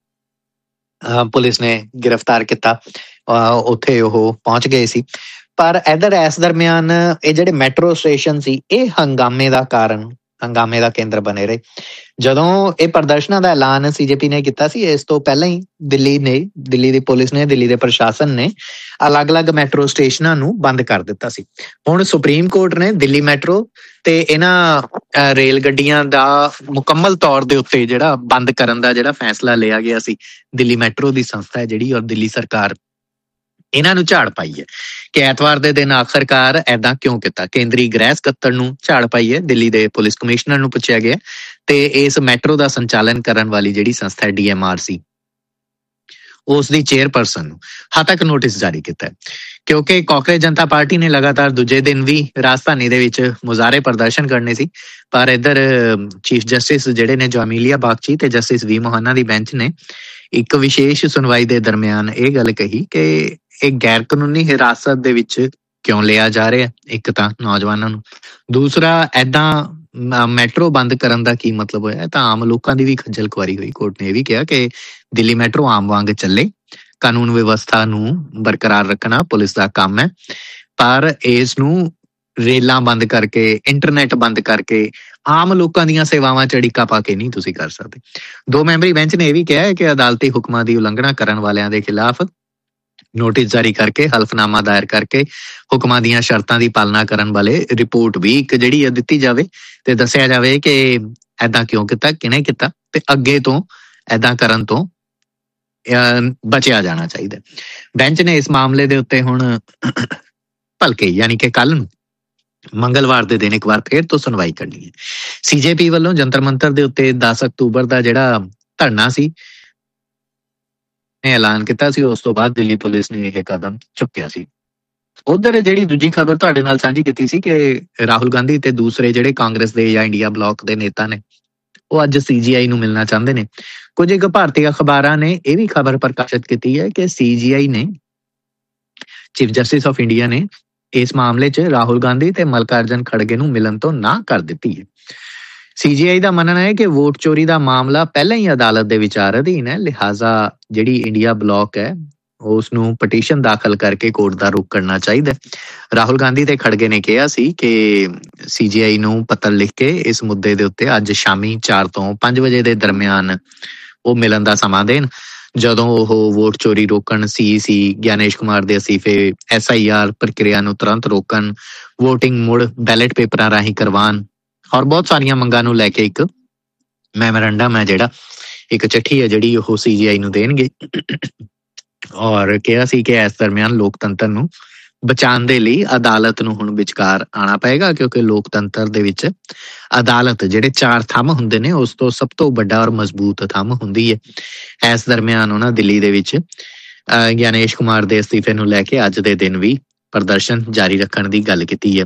ਪੁਲਿਸ ਨੇ ਗ੍ਰਿਫਤਾਰ ਕੀਤਾ, ਉੱਥੇ ਉਹ ਪਹੁੰਚ ਗਏ ਸੀ। ਪਰ ਇੱਧਰ ਇਸ ਦਰਮਿਆਨ ਇਹ ਜਿਹੜੇ ਮੈਟਰੋ ਸਟੇਸ਼ਨ ਸੀ, ਇਹ ਹੰਗਾਮੇ ਦਾ ਕਾਰਨ, ਹੰਗਾਮੇ ਦਾ ਕੇਂਦਰ ਬਣੇ ਰਹੇ। ਜਦੋਂ ਇਹ ਪ੍ਰਦਰਸ਼ਨਾਂ ਦਾ ਐਲਾਨ ਸੀ ਜੇ ਪੀ ਨੇ ਕੀਤਾ ਸੀ, ਇਸ ਤੋਂ ਪਹਿਲਾਂ ਹੀ ਦਿੱਲੀ ਨੇ, ਦਿੱਲੀ ਦੀ ਪੁਲਿਸ ਨੇ, ਦਿੱਲੀ ਦੇ ਪ੍ਰਸ਼ਾਸਨ ਨੇ ਅਲੱਗ-ਅਲੱਗ ਮੈਟਰੋ ਸਟੇਸ਼ਨਾਂ ਨੂੰ ਬੰਦ ਕਰ ਦਿੱਤਾ ਸੀ। ਹੁਣ ਸੁਪਰੀਮ ਕੋਰਟ ਨੇ ਦਿੱਲੀ ਮੈਟਰੋ ਤੇ ਇਹਨਾਂ ਰੇਲ ਗੱਡੀਆਂ ਦਾ ਮੁਕੰਮਲ ਤੌਰ ਦੇ ਉੱਤੇ ਜਿਹੜਾ ਬੰਦ ਕਰਨ ਦਾ ਜਿਹੜਾ ਫੈਸਲਾ ਲਿਆ ਗਿਆ ਸੀ, ਦਿੱਲੀ ਮੈਟਰੋ ਦੀ ਸੰਸਥਾ ਹੈ ਜਿਹੜੀ ਔਰ ਦਿੱਲੀ ਸਰਕਾਰ, ਇਹਨਾਂ ਨੂੰ ਝਾੜ ਪਾਈ ਹੈ ਕਿ ਐਤਵਾਰ ਦੇ ਦਿਨ ਆਖਰਕਾਰ ਐਦਾਂ ਕਿਉਂ ਕੀਤਾ। ਕੇਂਦਰੀ ਗ੍ਰਹਿ ਸਕੱਤਰ ਨੂੰ ਝਾੜ ਪਾਈ ਹੈ, ਦਿੱਲੀ ਦੇ ਪੁਲਿਸ ਕਮਿਸ਼ਨਰ ਨੂੰ ਪੁੱਛਿਆ ਗਿਆ ਤੇ ਇਸ ਮੈਟਰੋ ਦਾ ਸੰਚਾਲਨ ਕਰਨ ਵਾਲੀ ਜਿਹੜੀ ਸੰਸਥਾ ਹੈ ਡੀ ਐਮ ਆਰ ਸੀ ਉਸ ਦੀ ਚੇਅਰਪਰਸਨ ਨੂੰ ਹੱਤਕ ਨੋਟਿਸ ਜਾਰੀ ਕੀਤਾ ਹੈ, ਕਿਉਂਕਿ ਕਾਂਗਰਸ ਜਨਤਾ ਪਾਰਟੀ ਨੇ ਲਗਾਤਾਰ ਦੂਜੇ ਦਿਨ ਵੀ ਰਾਜਧਾਨੀ ਦੇ ਵਿੱਚ ਮੁਜ਼ਾਹਰੇ ਪ੍ਰਦਰਸ਼ਨ ਕਰਨੇ ਸੀ। ਪਰ ਇੱਧਰ ਚੀਫ ਜਸਟਿਸ ਜਿਹੜੇ ਨੇ ਜਾਮੀਲੀਆ ਬਾਗਚੀ ਤੇ ਜਸਟਿਸ ਵੀ ਮੋਹਨਾ ਦੀ ਬੈਂਚ ਨੇ ਇੱਕ ਵਿਸ਼ੇਸ਼ ਸੁਣਵਾਈ ਦੇ ਦਰਮਿਆਨ ਇਹ ਗੱਲ ਕਹੀ ਕਿ ਇਹ ਗੈਰ ਕਾਨੂੰਨੀ ਹਿਰਾਸਤ ਦੇ ਵਿੱਚ ਕਿਉਂ ਲਿਆ ਜਾ ਰਿਹਾ, ਇੱਕ ਤਾਂ ਨੌਜਵਾਨਾਂ ਨੂੰ, ਦੂਸਰਾ ਐਦਾਂ ਮੈਟਰੋ ਬੰਦ ਕਰਨ ਦਾ ਕੀ ਮਤਲਬ ਹੋਇਆ। ਤਾਂ ਆਮ ਲੋਕਾਂ ਦੀ ਵੀ ਖੱਜਲ ਖੁਆਰੀ ਹੋਈ। ਕੋਰਟ ਨੇ ਇਹ ਵੀ ਕਿਹਾ ਕਿ ਦਿੱਲੀ ਮੈਟਰੋ ਆਮ ਵਾਂਗ ਚੱਲੇ, ਕਾਨੂੰਨ ਵਿਵਸਥਾ ਨੂੰ ਬਰਕਰਾਰ ਰੱਖਣਾ ਪੁਲਿਸ ਦਾ ਕੰਮ ਹੈ, ਪਰ ਇਸ ਨੂੰ ਰੇਲਾਂ ਬੰਦ ਕਰਕੇ, ਇੰਟਰਨੈਟ ਬੰਦ ਕਰਕੇ, ਆਮ ਲੋਕਾਂ ਦੀਆਂ ਸੇਵਾਵਾਂ ਚ ਅੜਿੱਕਾ ਪਾ ਕੇ ਨਹੀਂ ਤੁਸੀਂ ਕਰ ਸਕਦੇ। ਦੋ ਮੈਂਬਰੀ ਬੈਂਚ ਨੇ ਇਹ ਵੀ ਕਿਹਾ ਹੈ ਕਿ ਅਦਾਲਤੀ ਹੁਕਮਾਂ ਦੀ ਉਲੰਘਣਾ ਕਰਨ ਵਾਲਿਆਂ ਦੇ ਖਿਲਾਫ ਨੋਟਿਸ ਜਾਰੀ ਕਰਕੇ, ਹਲਫਨਾਮਾ ਦਾਇਰ ਕਰਕੇ ਹੁਕਮਾਂ ਦੀਆਂ ਸ਼ਰਤਾਂ ਦੀ ਪਾਲਣਾ ਕਰਨ ਵਾਲੇ ਰਿਪੋਰਟ ਵੀ ਇੱਕ ਜਿਹੜੀ ਆ ਦਿੱਤੀ ਜਾਵੇ ਤੇ ਦੱਸਿਆ ਜਾਵੇ ਕਿ ਐਦਾਂ ਕਿਉਂ ਕੀਤਾ, ਕਿਹਨੇ ਕੀਤਾ ਤੇ ਅੱਗੇ ਤੋਂ ਐਦਾਂ ਕਰਨ ਤੋਂ ਬਚਿਆ ਜਾਣਾ ਚਾਹੀਦਾ। ਬੈਂਚ ਨੇ ਇਸ ਮਾਮਲੇ ਦੇ ਉੱਤੇ ਹੁਣ ਭਲਕੇ ਯਾਨੀ ਕਿ ਕੱਲ ਨੂੰ ਮੰਗਲਵਾਰ ਦੇ ਦਿਨ ਇੱਕ ਵਾਰ ਫੇਰ ਤੋਂ ਸੁਣਵਾਈ ਕਰਨੀ ਹੈ। ਸੀਜੇਪੀ ਵੱਲੋਂ ਜੰਤਰ ਮੰਤਰ ਦੇ ਉੱਤੇ ਦਸ ਅਕਤੂਬਰ ਦਾ ਜਿਹੜਾ ਧਰਨਾ ਸੀ ਨੇ ਐਲਾਨ ਕੀਤਾ ਸੀ, ਉਸ ਤੋਂ ਬਾਅਦ ਦਿੱਲੀ ਪੁਲਿਸ ਨੇ ਇਹ ਕਦਮ ਚੁੱਕਿਆ ਸੀ। ਉਧਰ ਜਿਹੜੀ ਦੂਜੀ ਖਬਰ ਤੁਹਾਡੇ ਨਾਲ ਸਾਂਝੀ ਕੀਤੀ ਸੀ ਕਿ ਰਾਹੁਲ ਗਾਂਧੀ ਤੇ ਦੂਸਰੇ ਜਿਹੜੇ ਕਾਂਗਰਸ ਦੇ ਜਾਂ ਇੰਡੀਆ ਬਲਾਕ ਦੇ ਨੇਤਾ ਨੇ ਉਹ ਅੱਜ ਸੀ ਜੀ ਆਈ ਨੂੰ ਮਿਲਣਾ ਚਾਹੁੰਦੇ ਨੇ। ਕੁਝ ਇੱਕ ਭਾਰਤੀ ਅਖਬਾਰਾਂ ਨੇ ਇਹ ਵੀ ਖਬਰ ਪ੍ਰਕਾਸ਼ਿਤ ਕੀਤੀ ਹੈ ਕਿ ਸੀ ਜੀ ਆਈ ਨੇ, ਚੀਫ ਜਸਟਿਸ ਆਫ ਇੰਡੀਆ ਨੇ ਇਸ ਮਾਮਲੇ 'ਚ ਰਾਹੁਲ ਗਾਂਧੀ ਤੇ ਮਲਕਾਰਜਨ ਖੜਗੇ ਨੂੰ ਮਿਲਣ ਤੋਂ ਨਾ ਕਰ ਦਿੱਤੀ ਹੈ। ਸੀ ਜੀ ਆਈ ਦਾ ਮੰਨਣਾ ਹੈ ਕਿ ਵੋਟ ਚੋਰੀ ਦਾ ਮਾਮਲਾ ਪਹਿਲਾਂ ਹੀ ਅਦਾਲਤ ਦੇ ਵਿਚਾਰ ਅਧੀਨ ਹੈ, ਲਿਹਾਜ਼ਾ ਜਿਹੜੀ ਇੰਡੀਆ ਬਲਾਕ ਹੈ ਉਸ ਨੂੰ ਪਟੀਸ਼ਨ ਦਾਖਲ ਕਰਕੇ ਕੋਰਟ ਦਾ ਰੁਖ ਕਰਨਾ ਚਾਹੀਦਾ। ਰਾਹੁਲ ਗਾਂਧੀ ਤੇ ਖੜਗੇ ਨੇ ਕਿਹਾ ਸੀ ਕਿ ਸੀ ਜੀ ਆਈ ਨੂੰ ਪੱਤਰ ਲਿਖ ਕੇ ਇਸ ਮੁੱਦੇ ਦੇ ਉੱਤੇ ਅੱਜ ਸ਼ਾਮੀ ਚਾਰ ਤੋਂ ਪੰਜ ਵਜੇ ਦੇ ਦਰਮਿਆਨ ਉਹ ਮਿਲਣ ਦਾ ਸਮਾਂ ਦੇਣ, ਜਦੋਂ ਉਹ ਵੋਟ ਚੋਰੀ ਰੋਕਣ, ਸੀ ਈ ਸੀ ਗਿਆਨੇਸ਼ ਕੁਮਾਰ ਦੇ ਅਸੀਫੇ, ਐਸ ਆਈ ਆਰ ਪ੍ਰਕਿਰਿਆ ਨੂੰ ਤੁਰੰਤ ਰੋਕਣ, ਵੋਟਿੰਗ ਮੁੜ ਬੈਲਟ ਪੇਪਰਾਂ ਰਾਹੀਂ ਕਰਵਾਉਣ ਔਰ ਬਹੁਤ ਸਾਰੀਆਂ ਮੰਗਾਂ ਨੂੰ ਲੈ ਕੇ ਇੱਕ ਮੈਮੋਰੰਡਮ ਹੈ ਜਿਹੜਾ, ਇੱਕ ਚਿੱਠੀ ਹੈ ਜਿਹੜੀ ਉਹ ਸੀ ਜੀ ਆਈ ਨੂੰ ਦੇਣਗੇ। ਔਰ ਕਿਹਾ ਸੀ ਕਿ ਇਸ ਦਰਮਿਆਨ ਲੋਕਤੰਤਰ ਨੂੰ ਬਚਾਉਣ ਦੇ ਲਈ ਅਦਾਲਤ ਨੂੰ ਹੁਣ ਵਿਚਕਾਰ ਆਉਣਾ ਪਏਗਾ, ਕਿਉਂਕਿ ਲੋਕਤੰਤਰ ਦੇ ਵਿੱਚ ਅਦਾਲਤ ਜਿਹੜੇ ਚਾਰ ਥੰਮ ਹੁੰਦੇ ਨੇ ਉਸ ਤੋਂ ਸਭ ਤੋਂ ਵੱਡਾ ਔਰ ਮਜ਼ਬੂਤ ਥੰਮ ਹੁੰਦੀ ਹੈ। ਇਸ ਦਰਮਿਆਨ ਉਹਨਾਂ ਦਿੱਲੀ ਦੇ ਵਿੱਚ ਗਿਆਨੇਸ਼ ਕੁਮਾਰ ਦੇ ਅਸਤੀਫੇ ਨੂੰ ਲੈ ਕੇ ਅੱਜ ਦੇ ਦਿਨ ਵੀ ਪ੍ਰਦਰਸ਼ਨ ਜਾਰੀ ਰੱਖਣ ਦੀ ਗੱਲ ਕੀਤੀ ਹੈ।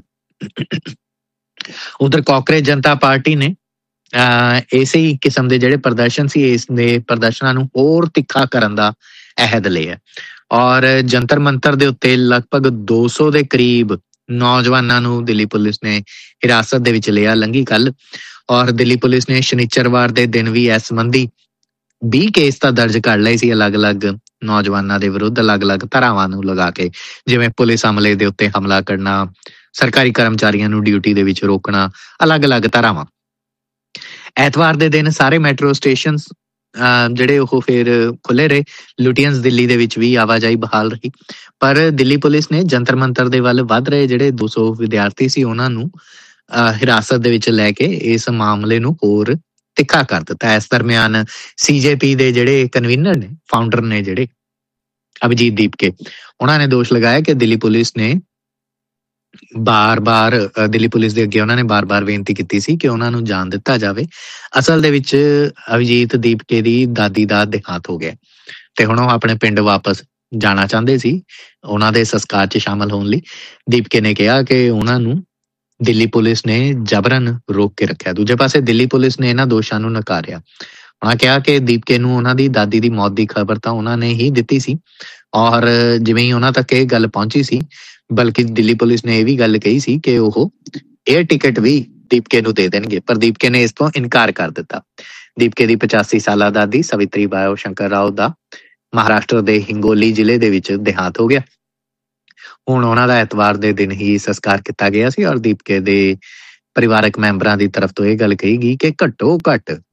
ਉਧਰ ਕਾਂਗਰਸ ਜਨਤਾ ਪਾਰਟੀ ਨੇ ਅਹ ਇਸੇ ਹੀ ਕਿਸਮ ਦੇ ਜਿਹੜੇ ਪ੍ਰਦਰਸ਼ਨ ਸੀ ਇਸ ਦੇ ਪ੍ਰਦਰਸ਼ਨਾਂ ਨੂੰ ਹੋਰ ਤਿੱਖਾ ਕਰਨ ਦਾ ਅਹਿਦ ਲਿਆ ਔਰ ਜੰਤਰ ਮੰਤਰ ਦੇ ਉੱਤੇ ਲਗਭਗ ਦੋ ਸੌ ਦੇ ਕਰੀਬ ਨੌਜਵਾਨਾਂ ਨੂੰ ਦਿੱਲੀ ਪੁਲਿਸ ਨੇ ਹਿਰਾਸਤ ਦੇ ਵਿੱਚ ਲਿਆ ਲੰਘੀ ਕੱਲ। ਔਰ ਦਿੱਲੀ ਪੁਲਿਸ ਨੇ ਸ਼ਨੀਚਰਵਾਰ ਦੇ ਦਿਨ ਵੀ ਇਸ ਸੰਬੰਧੀ ਵੀਹ ਕੇਸ ਤਾਂ ਦਰਜ ਕਰ ਲਏ ਸੀ ਅਲੱਗ-ਅਲੱਗ ਨੌਜਵਾਨਾਂ ਦੇ ਵਿਰੁੱਧ, ਅਲੱਗ-ਅਲੱਗ ਧਾਰਾਵਾਂ ਨੂੰ ਲਗਾ ਕੇ, ਜਿਵੇਂ ਪੁਲਿਸ ਅਮਲੇ ਦੇ ਉੱਤੇ ਹਮਲਾ ਕਰਨਾ, ਸਰਕਾਰੀ ਕਰਮਚਾਰੀਆਂ ਨੂੰ ਡਿਊਟੀ ਦੇ ਵਿੱਚ ਰੋਕਣਾ, ਅਲੱਗ-ਅਲੱਗ ਧਾਰਾਵਾਂ। ਐਤਵਾਰ ਦੇ ਦਿਨ ਸਾਰੇ ਮੈਟਰੋ ਸਟੇਸ਼ਨ ਜਿਹੜੇ ਉਹ ਫਿਰ ਖੁੱਲੇ ਰਹੇ। ਲੁਟੀਅਨਸ ਦਿੱਲੀ ਦੇ ਵਿੱਚ ਵੀ ਆਵਾਜਾਈ ਬਹਾਲ ਰਹੀ, ਪਰ ਦਿੱਲੀ ਪੁਲਿਸ ਨੇ ਜੰਤਰ ਮੰਤਰ ਦੇ ਵੱਲ ਵੱਧ ਰਹੇ ਜਿਹੜੇ ਦੋ ਸੌ ਵਿਦਿਆਰਥੀ ਸੀ ਉਹਨਾਂ ਨੂੰ ਹਿਰਾਸਤ ਦੇ ਵਿੱਚ ਲੈ ਕੇ ਇਸ ਮਾਮਲੇ ਨੂੰ ਹੋਰ ਤਿੱਖਾ ਕਰ ਦਿੱਤਾ। ਇਸ ਦਰਮਿਆਨ ਸੀ ਜੇ ਪੀ ਦੇ ਜਿਹੜੇ ਕਨਵੀਨਰ ਨੇ, ਫਾਊਂਡਰ ਨੇ ਜਿਹੜੇ ਅਭਿਜੀਤ ਦੀਪਕੇ, ਉਹਨਾਂ ਨੇ ਦੋਸ਼ ਲਗਾਇਆ ਕਿ ਦਿੱਲੀ ਪੁਲਿਸ ਨੇ ਬਾਰ-ਬਾਰ ਦਿੱਲੀ ਪੁਲਿਸ ਦੇ ਅੱਗੇ ਉਹਨਾਂ ਨੇ ਬਾਰ-ਬਾਰ ਬੇਨਤੀ ਕੀਤੀ ਸੀ ਕਿ ਉਹਨਾਂ ਨੂੰ ਜਾਣ ਦਿੱਤਾ ਜਾਵੇ। ਅਸਲ ਦੇ ਵਿੱਚ ਅਭਿਜੀਤ ਦੀਪਕੇ ਦੀ ਦਾਦੀ ਦਾ ਦੇਹਾਂਤ ਹੋ ਗਿਆ ਤੇ ਹੁਣ ਉਹ ਆਪਣੇ ਪਿੰਡ ਵਾਪਸ ਜਾਣਾ ਚਾਹੁੰਦੇ ਸੀ ਉਹਨਾਂ ਦੇ ਸੰਸਕਾਰ 'ਚ ਸ਼ਾਮਲ ਹੋਣ ਲਈ। ਦੀਪਕੇ ਨੇ ਕਿਹਾ ਕਿ ਉਹਨਾਂ ਨੂੰ ਦਿੱਲੀ ਪੁਲਿਸ ਨੇ ਜਬਰਨ ਰੋਕ ਕੇ ਰੱਖਿਆ। ਦੂਜੇ ਪਾਸੇ ਦਿੱਲੀ ਪੁਲਿਸ ਨੇ ਇਹਨਾਂ ਦੋਸ਼ਾਂ ਨੂੰ ਨਕਾਰਿਆ। ਉਹਨਾਂ ਕਿਹਾ ਕਿ ਦੀਪਕੇ ਨੂੰ ਉਹਨਾਂ ਦੀ ਦਾਦੀ ਦੀ ਮੌਤ ਦੀ ਖਬਰ ਤਾਂ ਉਹਨਾਂ ਨੇ ਹੀ ਦਿੱਤੀ ਸੀ ਔਰ ਜਿਵੇਂ ਹੀ ਉਹਨਾਂ ਤੱਕ ਇਹ ਗੱਲ ਪਹੁੰਚੀ ਸੀ, ਬਲਕਿ ਦਿੱਲੀ ਪੁਲਿਸ ਨੇ ਇਹ ਵੀ ਗੱਲ ਕਹੀ ਸੀ ਕਿ ਉਹ ਏਅਰ ਟਿਕਟ ਵੀ ਦੀਪਕੇ ਨੂੰ ਦੇ ਦੇਣਗੇ, ਪਰ ਦੀਪਕੇ ਨੇ ਇਸ ਤੋਂ ਇਨਕਾਰ ਕਰ ਦਿੱਤਾ। ਦੀਪਕੇ ਦੀ ਪਚਾਸੀ ਸਾਲਾ ਦਾਦੀ ਸਵਿਤਰੀ ਬਾਇਓ ਸ਼ੰਕਰ ਰਾਓ ਦਾ ਮਹਾਰਾਸ਼ਟਰ ਦੇ ਹਿੰਗੋਲੀ ਜ਼ਿਲ੍ਹੇ ਦੇ ਵਿੱਚ ਦੇਹਾਂਤ ਹੋ ਗਿਆ। ਹੁਣ ਉਹਨਾਂ ਦਾ ਐਤਵਾਰ ਦੇ ਦਿਨ ਹੀ ਸੰਸਕਾਰ ਕੀਤਾ ਗਿਆ ਸੀ ਔਰ ਦੀਪਕੇ ਦੇ ਪਰਿਵਾਰਕ ਮੈਂਬਰਾਂ ਦੀ ਤਰਫ ਤੋਂ ਇਹ ਗੱਲ ਕਹੀ ਗਈ ਕਿ ਘੱਟੋ ਘੱਟ